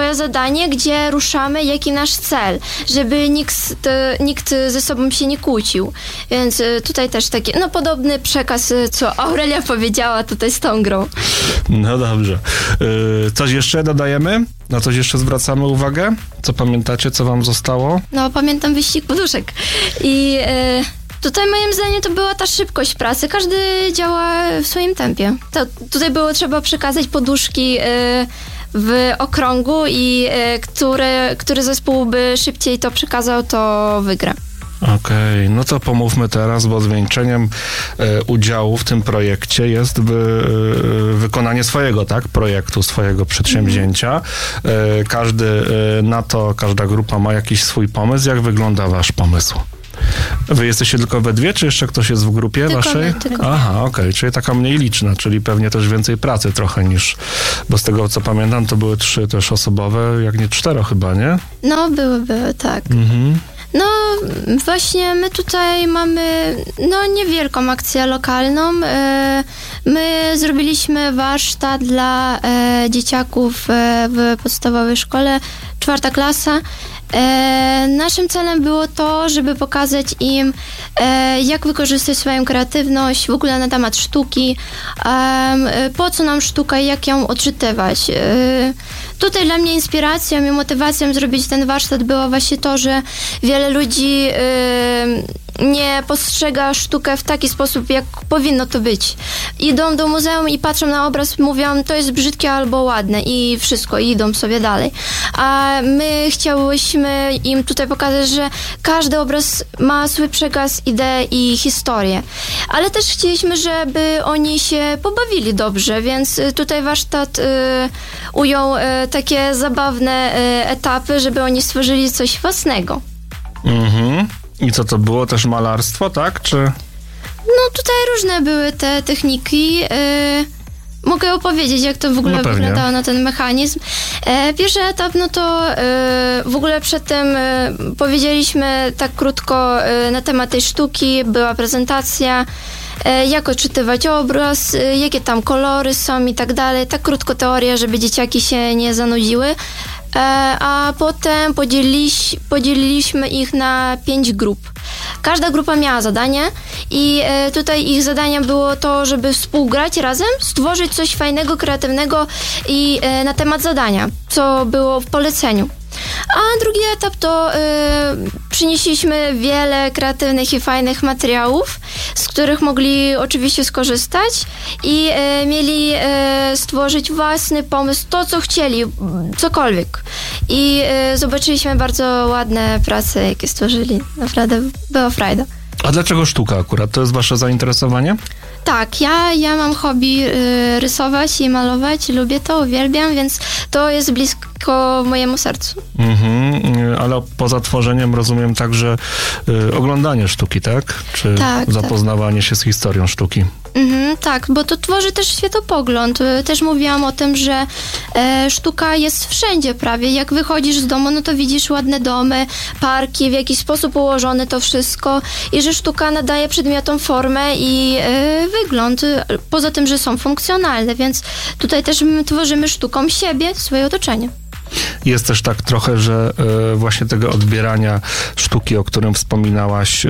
swoje zadanie, gdzie ruszamy, jaki nasz cel, żeby nikt ze sobą się nie kłócił. Więc tutaj też taki, podobny przekaz, co Aurelia powiedziała tutaj z tą grą. No dobrze. Coś jeszcze dodajemy? Na coś jeszcze zwracamy uwagę? Co pamiętacie, co wam zostało? Pamiętam wyścig poduszek. I tutaj moim zdaniem to była ta szybkość pracy. Każdy działa w swoim tempie. Tutaj było trzeba przekazać poduszki w okrągu i który zespół by szybciej to przekazał, to wygra. Okej, no to pomówmy teraz, bo zwieńczeniem udziału w tym projekcie jest wykonanie swojego, projektu, swojego przedsięwzięcia. Każda grupa ma jakiś swój pomysł. Jak wygląda wasz pomysł? Wy jesteście tylko we dwie, czy jeszcze ktoś jest w grupie waszej? Aha, okej, czyli taka mniej liczna, czyli pewnie też więcej pracy trochę niż, bo z tego co pamiętam, to były 3 też osobowe, jak nie 4 chyba, nie? No, były, tak. Mhm. No, właśnie my tutaj mamy, niewielką akcję lokalną. My zrobiliśmy warsztat dla dzieciaków w podstawowej szkole, 4. klasa. Naszym celem było to, żeby pokazać im, jak wykorzystać swoją kreatywność, w ogóle na temat sztuki, po co nam sztuka i jak ją odczytywać. Tutaj dla mnie inspiracją i motywacją zrobić ten warsztat było właśnie to, że wiele ludzi nie postrzega sztukę w taki sposób, jak powinno to być. Idą do muzeum i patrzą na obraz, mówią, to jest brzydkie albo ładne i wszystko, i idą sobie dalej. A my chciałyśmy im tutaj pokazać, że każdy obraz ma swój przekaz, ideę i historię. Ale też chcieliśmy, żeby oni się pobawili dobrze, więc tutaj warsztat ujął takie zabawne etapy, żeby oni stworzyli coś własnego. Mhm. I co to było? Też malarstwo, tak? Czy... No tutaj różne były te techniki. Mogę opowiedzieć, jak to w ogóle wyglądało na ten mechanizm. Pierwszy etap, to w ogóle przed tym powiedzieliśmy tak krótko na temat tej sztuki, była prezentacja, jak odczytywać obraz, jakie tam kolory są i tak dalej. Tak krótko teoria, żeby dzieciaki się nie zanudziły. A potem podzieliliśmy ich na 5 grup. Każda grupa miała zadanie i tutaj ich zadaniem było to, żeby współgrać razem, stworzyć coś fajnego, kreatywnego i na temat zadania, co było w poleceniu. A drugi etap to przynieśliśmy wiele kreatywnych i fajnych materiałów, z których mogli oczywiście skorzystać i mieli stworzyć własny pomysł, to co chcieli, cokolwiek. I zobaczyliśmy bardzo ładne prace, jakie stworzyli. Naprawdę była frajda. A dlaczego sztuka akurat? To jest wasze zainteresowanie? Tak, ja mam hobby rysować i malować, lubię to, uwielbiam, więc to jest blisko mojemu sercu. Ale poza tworzeniem rozumiem także oglądanie sztuki, tak? Czy zapoznawanie się z historią sztuki? Tak, bo to tworzy też światopogląd. Też mówiłam o tym, że sztuka jest wszędzie prawie. Jak wychodzisz z domu, to widzisz ładne domy, parki, w jakiś sposób ułożone to wszystko i że sztuka nadaje przedmiotom formę i wygląd, poza tym, że są funkcjonalne, więc tutaj też tworzymy sztuką siebie, swoje otoczenie. Jest też tak trochę, że właśnie tego odbierania sztuki, o którym wspominałaś,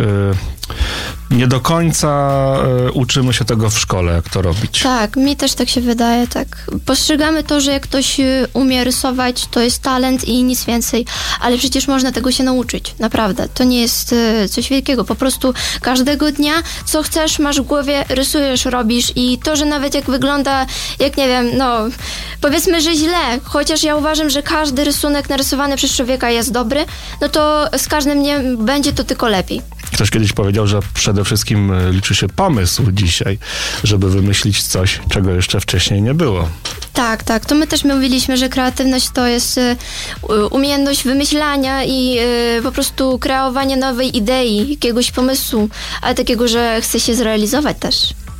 nie do końca uczymy się tego w szkole, jak to robić. Tak, mi też tak się wydaje, tak. Postrzegamy to, że jak ktoś umie rysować, to jest talent i nic więcej, ale przecież można tego się nauczyć, naprawdę. To nie jest coś wielkiego, po prostu każdego dnia, co chcesz, masz w głowie, rysujesz, robisz i to, że nawet jak wygląda, jak nie wiem, powiedzmy, że źle, chociaż ja uważam, że każdy rysunek narysowany przez człowieka jest dobry, to z każdym dniem będzie to tylko lepiej. Ktoś kiedyś powiedział, że przede wszystkim liczy się pomysł dzisiaj, żeby wymyślić coś, czego jeszcze wcześniej nie było. Tak, to my też mówiliśmy, że kreatywność to jest umiejętność wymyślania i po prostu kreowania nowej idei, jakiegoś pomysłu, ale takiego, że chce się zrealizować też.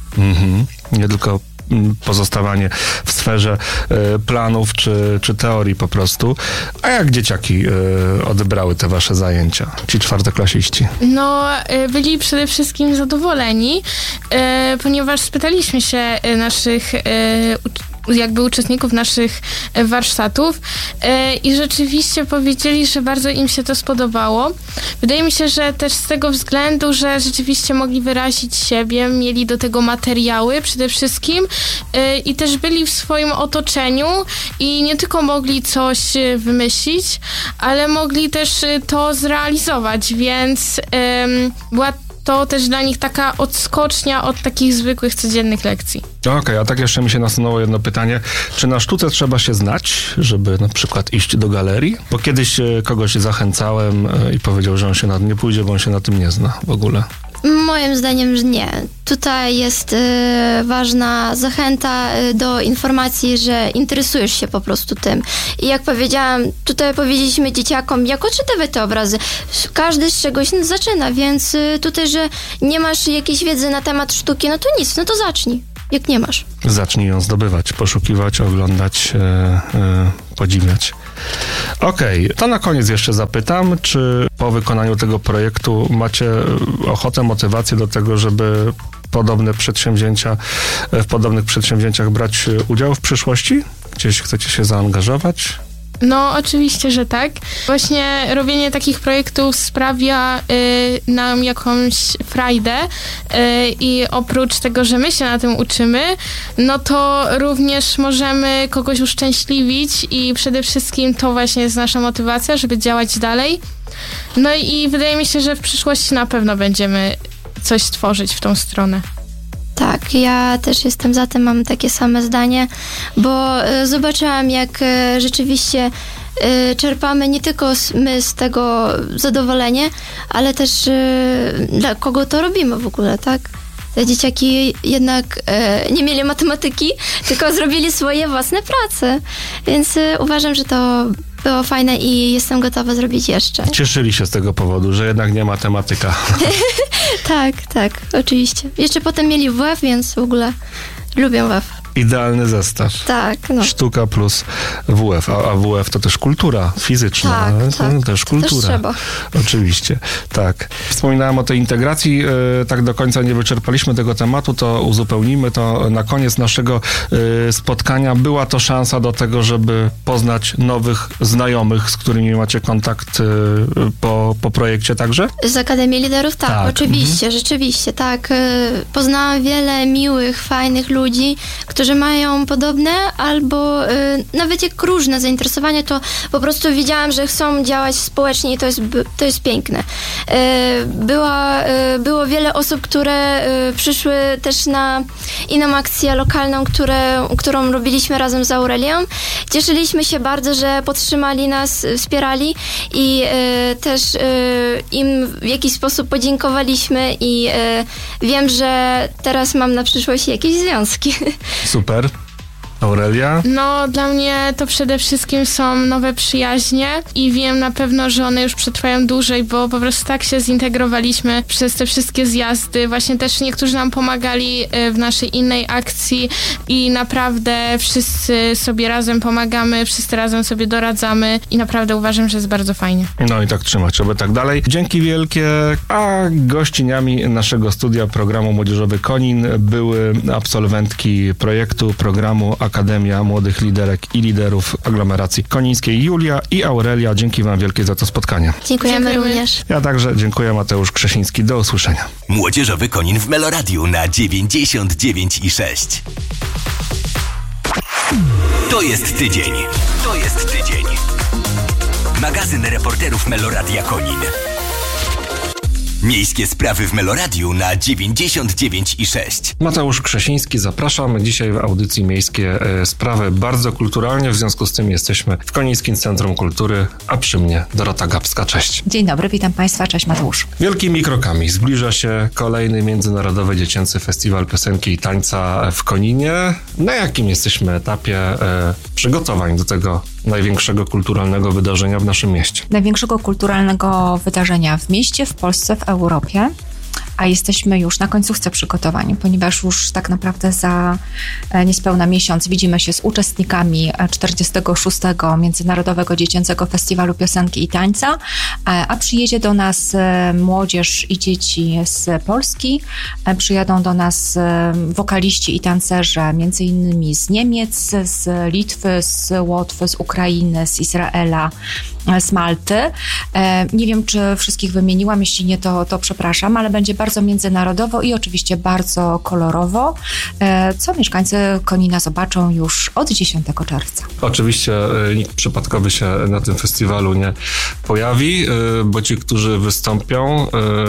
Nie tylko pozostawanie w sferze planów czy teorii po prostu. A jak dzieciaki odebrały te wasze zajęcia, ci czwartoklasiści? Byli przede wszystkim zadowoleni, ponieważ spytaliśmy się naszych jakby uczestników naszych warsztatów i rzeczywiście powiedzieli, że bardzo im się to spodobało. Wydaje mi się, że też z tego względu, że rzeczywiście mogli wyrazić siebie, mieli do tego materiały przede wszystkim i też byli w swoim otoczeniu i nie tylko mogli coś wymyślić, ale mogli też to zrealizować, więc była to też dla nich taka odskocznia od takich zwykłych, codziennych lekcji. Okej, a tak jeszcze mi się nasunęło jedno pytanie. Czy na sztuce trzeba się znać, żeby na przykład iść do galerii? Bo kiedyś kogoś zachęcałem i powiedział, że on się na to nie pójdzie, bo on się na tym nie zna w ogóle. Moim zdaniem, że nie. Tutaj jest ważna zachęta do informacji, że interesujesz się po prostu tym. I jak powiedziałam, tutaj powiedzieliśmy dzieciakom, jak odczytywać te obrazy. Każdy z czegoś zaczyna, więc tutaj, że nie masz jakiejś wiedzy na temat sztuki, no to nic, no to zacznij, jak nie masz. Zacznij ją zdobywać, poszukiwać, oglądać, podziwiać. Okej, to na koniec jeszcze zapytam, czy po wykonaniu tego projektu macie ochotę, motywację do tego, żeby w podobnych przedsięwzięciach brać udział w przyszłości? Gdzieś chcecie się zaangażować? No, oczywiście, że tak. Właśnie robienie takich projektów sprawia nam jakąś frajdę i oprócz tego, że my się na tym uczymy, no to również możemy kogoś uszczęśliwić i przede wszystkim to właśnie jest nasza motywacja, żeby działać dalej. No i wydaje mi się, że w przyszłości na pewno będziemy coś tworzyć w tą stronę. Tak, ja też jestem za tym, mam takie same zdanie, bo zobaczyłam, jak rzeczywiście czerpamy nie tylko my z tego zadowolenie, ale też dla kogo to robimy w ogóle, tak? Te dzieciaki jednak nie mieli matematyki, tylko zrobili swoje własne prace, więc uważam, że to było fajne i jestem gotowa zrobić jeszcze. Cieszyli się z tego powodu, że jednak nie matematyka. Tak, oczywiście. Jeszcze potem mieli WF, więc w ogóle lubię WF. Idealny zestaw. Tak, no. Sztuka plus WF, a WF to też kultura fizyczna. Tak, też kultura. Też trzeba. Oczywiście, tak. Wspominałem o tej integracji, tak do końca nie wyczerpaliśmy tego tematu, to uzupełnimy to na koniec naszego spotkania. Była to szansa do tego, żeby poznać nowych znajomych, z którymi macie kontakt po projekcie także? Z Akademii Liderów? Tak. Oczywiście, rzeczywiście, tak. Poznałam wiele miłych, fajnych ludzi, którzy mają podobne albo nawet jak różne zainteresowania, to po prostu widziałam, że chcą działać społecznie i to jest piękne. Było wiele osób, które przyszły też na inną akcję lokalną, którą robiliśmy razem z Aurelią. Cieszyliśmy się bardzo, że podtrzymali nas, wspierali i też im w jakiś sposób podziękowaliśmy i wiem, że teraz mam na przyszłość jakieś związki. Super. Aurelia? No, dla mnie to przede wszystkim są nowe przyjaźnie i wiem na pewno, że one już przetrwają dłużej, bo po prostu tak się zintegrowaliśmy przez te wszystkie zjazdy. Właśnie też niektórzy nam pomagali w naszej innej akcji i naprawdę wszyscy sobie razem pomagamy, wszyscy razem sobie doradzamy i naprawdę uważam, że jest bardzo fajnie. No i tak trzymać, oby tak dalej. Dzięki wielkie, a gościniami naszego studia programu Młodzieżowy Konin były absolwentki programu Akademia Młodych Liderek i Liderów Aglomeracji Konińskiej Julia i Aurelia. Dzięki wam wielkie za to spotkanie. Dziękujemy również. Ja także dziękuję, Mateusz Krzesiński. Do usłyszenia. Młodzieżowy Konin w Meloradiu na 99,6. To jest tydzień. To jest tydzień. Magazyn reporterów Meloradia Konin. Miejskie sprawy w Meloradiu na 99,6. Mateusz Krzesiński, zapraszam. Dzisiaj w audycji Miejskie Sprawy bardzo kulturalnie, w związku z tym jesteśmy w Konińskim Centrum Kultury, a przy mnie Dorota Gapska. Cześć. Dzień dobry, witam Państwa, cześć Mateusz. Wielkimi krokami zbliża się kolejny Międzynarodowy Dziecięcy Festiwal Piosenki i Tańca w Koninie. Na jakim jesteśmy etapie przygotowań do tego największego kulturalnego wydarzenia w naszym mieście? Największego kulturalnego wydarzenia w mieście, w Polsce, w Europie. a jesteśmy już na końcówce przygotowań, ponieważ już tak naprawdę za niespełna miesiąc widzimy się z uczestnikami 46. Międzynarodowego Dziecięcego Festiwalu Piosenki i Tańca, a przyjedzie do nas młodzież i dzieci z Polski, przyjadą do nas wokaliści i tancerze między innymi z Niemiec, z Litwy, z Łotwy, z Ukrainy, z Izraela, z Malty. Nie wiem, czy wszystkich wymieniłam, jeśli nie, to przepraszam, ale będzie bardzo międzynarodowo i oczywiście bardzo kolorowo, co mieszkańcy Konina zobaczą już od 10 czerwca. Oczywiście nikt przypadkowy się na tym festiwalu nie pojawi, bo ci, którzy wystąpią,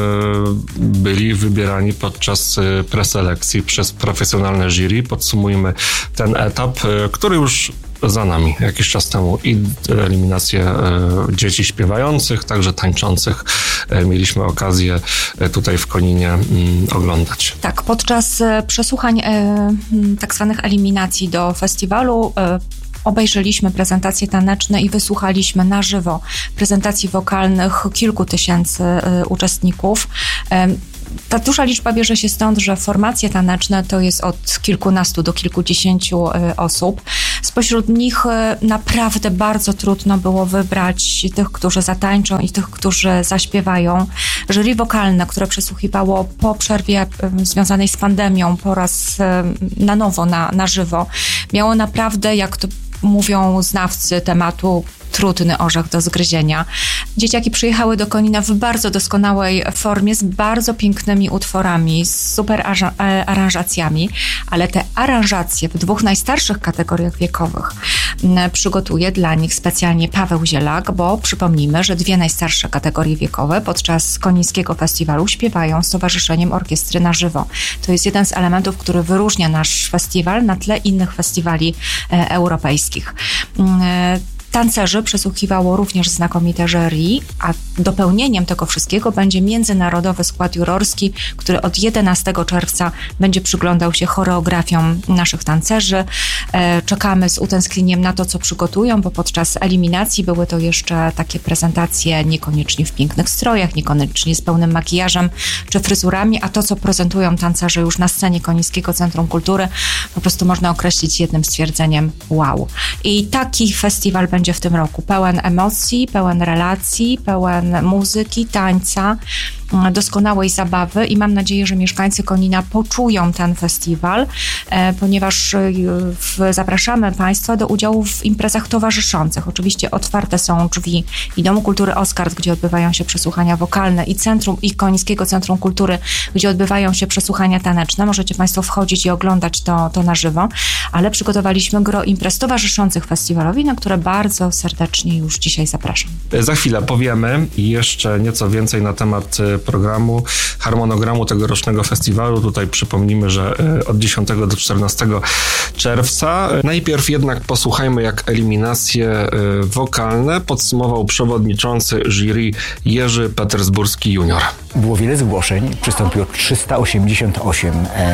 byli wybierani podczas preselekcji przez profesjonalne jury. Podsumujmy ten etap, który już za nami jakiś czas temu i eliminację dzieci śpiewających, także tańczących mieliśmy okazję tutaj w Koninie oglądać. Tak, podczas przesłuchań tak zwanych eliminacji do festiwalu obejrzeliśmy prezentacje taneczne i wysłuchaliśmy na żywo prezentacji wokalnych kilku tysięcy uczestników. Ta duża liczba bierze się stąd, że formacje taneczne to jest od kilkunastu do kilkudziesięciu osób. Spośród nich naprawdę bardzo trudno było wybrać tych, którzy zatańczą i tych, którzy zaśpiewają. Jury wokalne, które przesłuchiwało po przerwie związanej z pandemią po raz na nowo, na żywo, miało naprawdę, jak to mówią znawcy tematu, trudny orzech do zgryzienia. Dzieciaki przyjechały do Konina w bardzo doskonałej formie, z bardzo pięknymi utworami, z super aranżacjami, ale te aranżacje w 2 najstarszych kategoriach wiekowych przygotuje dla nich specjalnie Paweł Zielak, bo przypomnijmy, że 2 najstarsze kategorie wiekowe podczas Konińskiego Festiwalu śpiewają z Towarzyszeniem Orkiestry na żywo. To jest jeden z elementów, który wyróżnia nasz festiwal na tle innych festiwali europejskich. Tancerzy przesłuchiwało również znakomite jury, a dopełnieniem tego wszystkiego będzie międzynarodowy skład jurorski, który od 11 czerwca będzie przyglądał się choreografiom naszych tancerzy. Czekamy z utęsknieniem na to, co przygotują, bo podczas eliminacji były to jeszcze takie prezentacje niekoniecznie w pięknych strojach, niekoniecznie z pełnym makijażem czy fryzurami, a to, co prezentują tancerze już na scenie Konińskiego Centrum Kultury, po prostu można określić jednym stwierdzeniem wow. I taki festiwal będzie w tym roku pełen emocji, pełen relacji, pełen muzyki, tańca, doskonałej zabawy i mam nadzieję, że mieszkańcy Konina poczują ten festiwal, ponieważ zapraszamy Państwa do udziału w imprezach towarzyszących. Oczywiście otwarte są drzwi i Domu Kultury Oskard, gdzie odbywają się przesłuchania wokalne i Konińskiego Centrum Kultury, gdzie odbywają się przesłuchania taneczne. Możecie Państwo wchodzić i oglądać to na żywo, ale przygotowaliśmy gro imprez towarzyszących festiwalowi, na które bardzo serdecznie już dzisiaj zapraszam. Za chwilę powiemy jeszcze nieco więcej na temat programu, harmonogramu tegorocznego festiwalu. Tutaj przypomnimy, że od 10 do 14 czerwca. Najpierw jednak posłuchajmy, jak eliminacje wokalne podsumował przewodniczący jury Jerzy Petersburski junior. Było wiele zgłoszeń, przystąpiło 388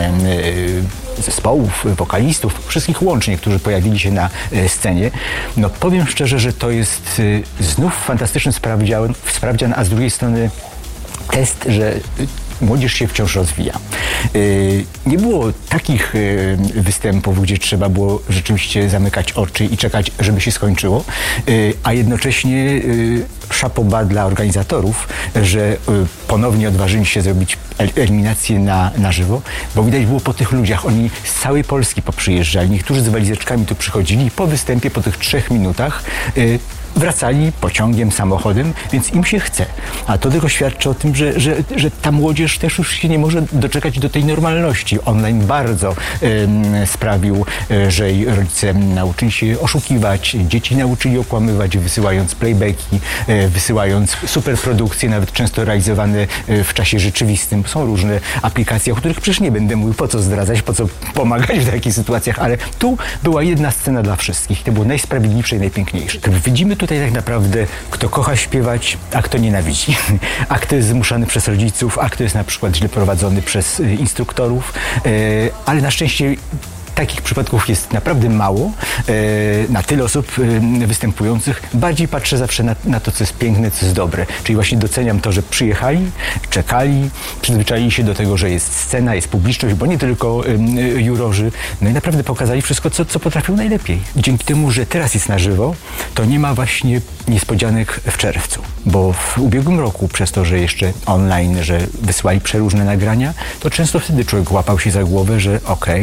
zespołów, wokalistów, wszystkich łącznie, którzy pojawili się na scenie. No powiem szczerze, że to jest znów fantastyczny sprawdzian, a z drugiej strony test, że młodzież się wciąż rozwija. Nie było takich występów, gdzie trzeba było rzeczywiście zamykać oczy i czekać, żeby się skończyło, a jednocześnie chapeau bas dla organizatorów, że ponownie odważyli się zrobić eliminację na żywo, bo widać było po tych ludziach, oni z całej Polski poprzyjeżdżali, niektórzy z walizeczkami tu przychodzili i po występie, po tych 3 minutach wracali pociągiem, samochodem, więc im się chce. A to tylko świadczy o tym, że ta młodzież też już się nie może doczekać do tej normalności. Online bardzo sprawił, że rodzice nauczyli się oszukiwać, dzieci nauczyli okłamywać, wysyłając playbacki, wysyłając superprodukcje, nawet często realizowane w czasie rzeczywistym. Są różne aplikacje, o których przecież nie będę mówił, po co zdradzać, po co pomagać w takich sytuacjach, ale tu była jedna scena dla wszystkich. To było najsprawiedliwsze i najpiękniejsze. Widzimy tutaj tak naprawdę, kto kocha śpiewać, a kto nienawidzi. A kto jest zmuszany przez rodziców, a kto jest na przykład źle prowadzony przez instruktorów. Ale na szczęście takich przypadków jest naprawdę mało, na tyle osób występujących. Bardziej patrzę zawsze na to, co jest piękne, co jest dobre. Czyli właśnie doceniam to, że przyjechali, czekali, przyzwyczaili się do tego, że jest scena, jest publiczność, bo nie tylko jurorzy. No i naprawdę pokazali wszystko, co potrafią najlepiej. Dzięki temu, że teraz jest na żywo, to nie ma właśnie niespodzianek w czerwcu. Bo w ubiegłym roku, przez to, że jeszcze online, że wysłali przeróżne nagrania, to często wtedy człowiek łapał się za głowę, że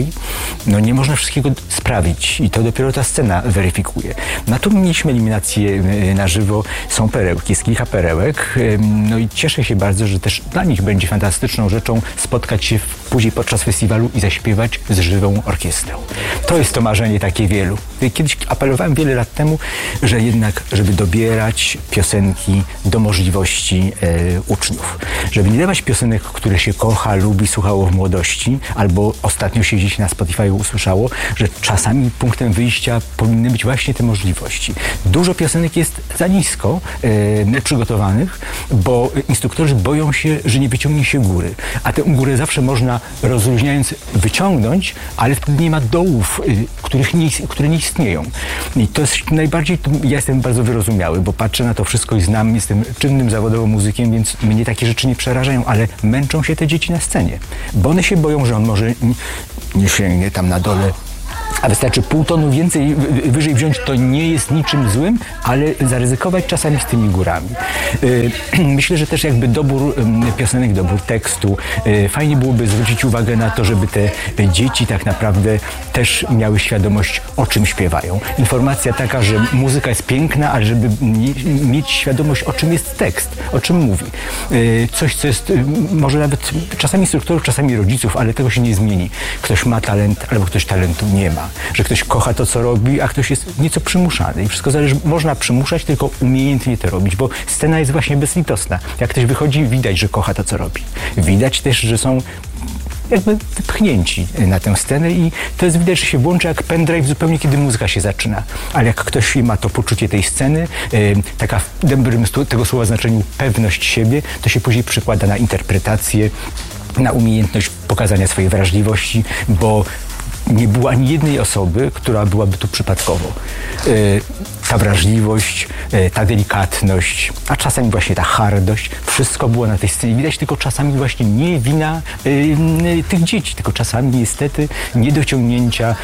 no nie można wszystkiego sprawić i to dopiero ta scena weryfikuje. No tu mieliśmy eliminację na żywo, są perełki, jest kilka perełek, no i cieszę się bardzo, że też dla nich będzie fantastyczną rzeczą spotkać się później podczas festiwalu i zaśpiewać z żywą orkiestrą. To jest to marzenie takie wielu. Kiedyś apelowałem wiele lat temu, że jednak, żeby dobierać piosenki do możliwości uczniów. Żeby nie dawać piosenek, które się kocha, lubi, słuchało w młodości, albo ostatnio się gdzieś na Spotify usłyszało, że czasami punktem wyjścia powinny być właśnie te możliwości. Dużo piosenek jest za nisko przygotowanych, bo instruktorzy boją się, że nie wyciągnie się góry. A tę górę zawsze można rozluźniając wyciągnąć, ale wtedy nie ma dołów, które nie istnieją. I to jest najbardziej, ja jestem bardzo wyrozumiały, bo patrzę na to wszystko i znam, jestem czynnym zawodowo muzykiem, więc mnie takie rzeczy nie przerażają, ale męczą się te dzieci na scenie, bo one się boją, że on może nie sięgnie tam na dole, a wystarczy pół tonu więcej, wyżej wziąć, to nie jest niczym złym, ale zaryzykować czasami z tymi górami. Myślę, że też jakby dobór piosenek, dobór tekstu, fajnie byłoby zwrócić uwagę na to, żeby te dzieci tak naprawdę też miały świadomość, o czym śpiewają. Informacja taka, że muzyka jest piękna, ale żeby mieć świadomość, o czym jest tekst, o czym mówi. Coś, co jest może nawet czasami instruktorów, czasami rodziców, ale tego się nie zmieni. Ktoś ma talent, albo ktoś talentu nie ma. Że ktoś kocha to, co robi, a ktoś jest nieco przymuszany. I wszystko zależy, można przymuszać, tylko umiejętnie to robić, bo scena jest właśnie bezlitosna. Jak ktoś wychodzi, widać, że kocha to, co robi. Widać też, że są jakby wypchnięci na tę scenę i to jest widać, że się włącza jak pendrive zupełnie, kiedy muzyka się zaczyna. Ale jak ktoś ma to poczucie tej sceny, taka w dobrym tego słowa znaczeniu pewność siebie, to się później przykłada na interpretację, na umiejętność pokazania swojej wrażliwości, bo nie było ani jednej osoby, która byłaby tu przypadkowo. Ta wrażliwość, ta delikatność, a czasami właśnie ta hardość, wszystko było na tej scenie. Widać tylko czasami właśnie nie wina tych dzieci, tylko czasami niestety niedociągnięcia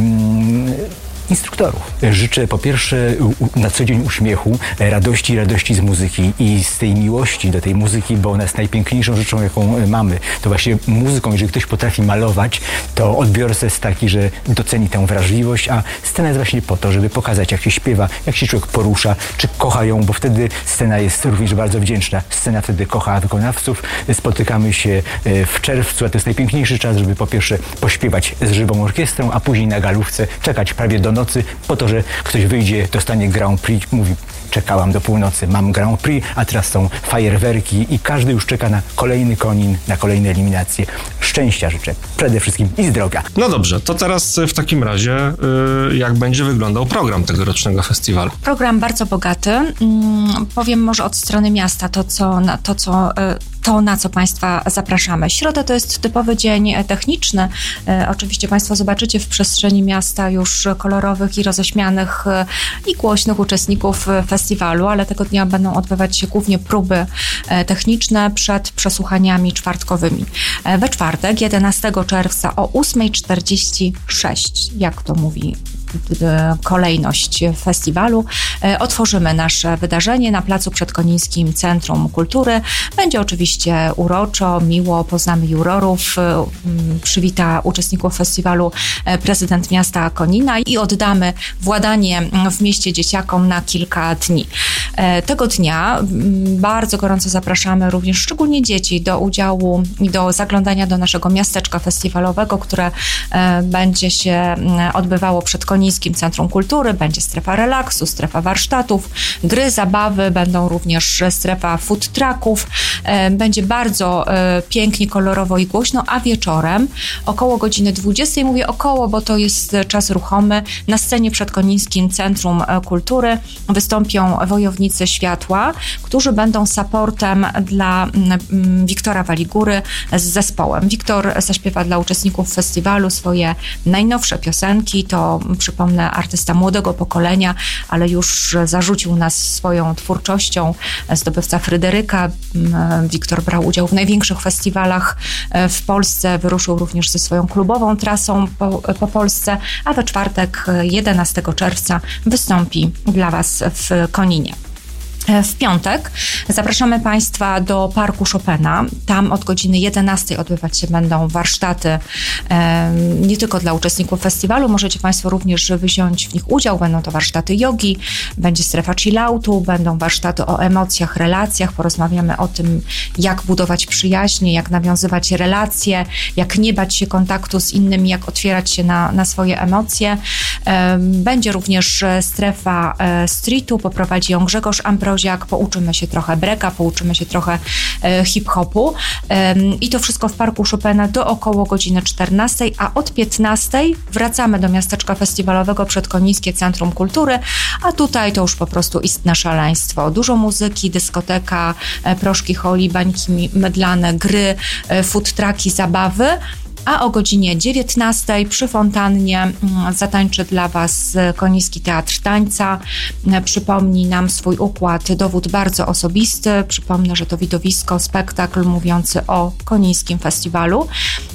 instruktorów. Życzę po pierwsze na co dzień uśmiechu, radości z muzyki i z tej miłości do tej muzyki, bo ona jest najpiękniejszą rzeczą, jaką mamy. To właśnie muzyką, jeżeli ktoś potrafi malować, to odbiorca jest taki, że doceni tę wrażliwość, a scena jest właśnie po to, żeby pokazać, jak się śpiewa, jak się człowiek porusza, czy kocha ją, bo wtedy scena jest również bardzo wdzięczna. Scena wtedy kocha wykonawców. Spotykamy się w czerwcu, a to jest najpiękniejszy czas, żeby po pierwsze pośpiewać z żywą orkiestrą, a później na galówce czekać prawie do nocy, po to, że ktoś wyjdzie, dostanie Grand Prix, mówi: czekałam do północy, mam Grand Prix, a teraz są fajerwerki i każdy już czeka na kolejny konin, na kolejne eliminacje. Szczęścia życzę przede wszystkim i zdrowia. No dobrze, to teraz w takim razie jak będzie wyglądał program tegorocznego festiwalu? Program bardzo bogaty. Powiem może od strony miasta to, na co Państwa zapraszamy. Środa to jest typowy dzień techniczny. Oczywiście Państwo zobaczycie w przestrzeni miasta już kolorowych i roześmianych i głośnych uczestników festiwalu, ale tego dnia będą odbywać się głównie próby techniczne przed przesłuchaniami czwartkowymi. We czwartek, 11 czerwca o 8:46, jak to mówi kolejność festiwalu, otworzymy nasze wydarzenie na placu Przedkonińskim Centrum Kultury. Będzie oczywiście uroczo, miło, poznamy jurorów, przywita uczestników festiwalu prezydent miasta Konina i oddamy władanie w mieście dzieciakom na kilka dni. Tego dnia bardzo gorąco zapraszamy również szczególnie dzieci do udziału i do zaglądania do naszego miasteczka festiwalowego, które będzie się odbywało przed Konińskim Centrum Kultury. Będzie strefa relaksu, strefa warsztatów, gry, zabawy, będą również strefa food trucków. Będzie bardzo pięknie, kolorowo i głośno, a wieczorem około godziny 20, mówię około, bo to jest czas ruchomy, na scenie przed Konińskim Centrum Kultury wystąpią wojownicy Ratownicy Światła, którzy będą supportem dla Wiktora Waligóry z zespołem. Wiktor zaśpiewa dla uczestników festiwalu swoje najnowsze piosenki. To, przypomnę, artysta młodego pokolenia, ale już zarzucił nas swoją twórczością. Zdobywca Fryderyka. Wiktor brał udział w największych festiwalach w Polsce. Wyruszył również ze swoją klubową trasą po Polsce, a we czwartek 11 czerwca wystąpi dla Was w Koninie. W piątek zapraszamy Państwa do Parku Chopina. Tam od godziny 11 odbywać się będą warsztaty nie tylko dla uczestników festiwalu. Możecie Państwo również wziąć w nich udział. Będą to warsztaty jogi, będzie strefa chilloutu, będą warsztaty o emocjach, relacjach. Porozmawiamy o tym, jak budować przyjaźnie, jak nawiązywać relacje, jak nie bać się kontaktu z innymi, jak otwierać się na swoje emocje. Będzie również strefa streetu, poprowadzi ją Grzegorz Ambroziak. Pouczymy się trochę breaka, pouczymy się trochę hip-hopu i to wszystko w Parku Chopina do około godziny 14, a od 15 wracamy do miasteczka festiwalowego Przedkonińskie Centrum Kultury, a tutaj to już po prostu istne szaleństwo. Dużo muzyki, dyskoteka, proszki holi, bańki mydlane, gry, food trucki, zabawy. A o godzinie 19 przy fontannie zatańczy dla Was Koniński Teatr Tańca. Przypomni nam swój układ dowód bardzo osobisty. Przypomnę, że to widowisko, spektakl mówiący o Konińskim Festiwalu.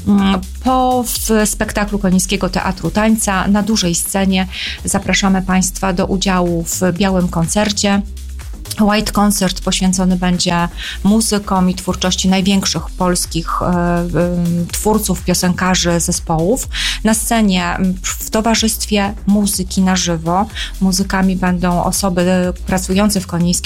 Po spektaklu Konińskiego Teatru Tańca na dużej scenie zapraszamy Państwa do udziału w białym koncercie. White Concert poświęcony będzie muzykom i twórczości największych polskich twórców, piosenkarzy, zespołów. Na scenie w towarzystwie muzyki na żywo. Muzykami będą osoby pracujące w Konińskim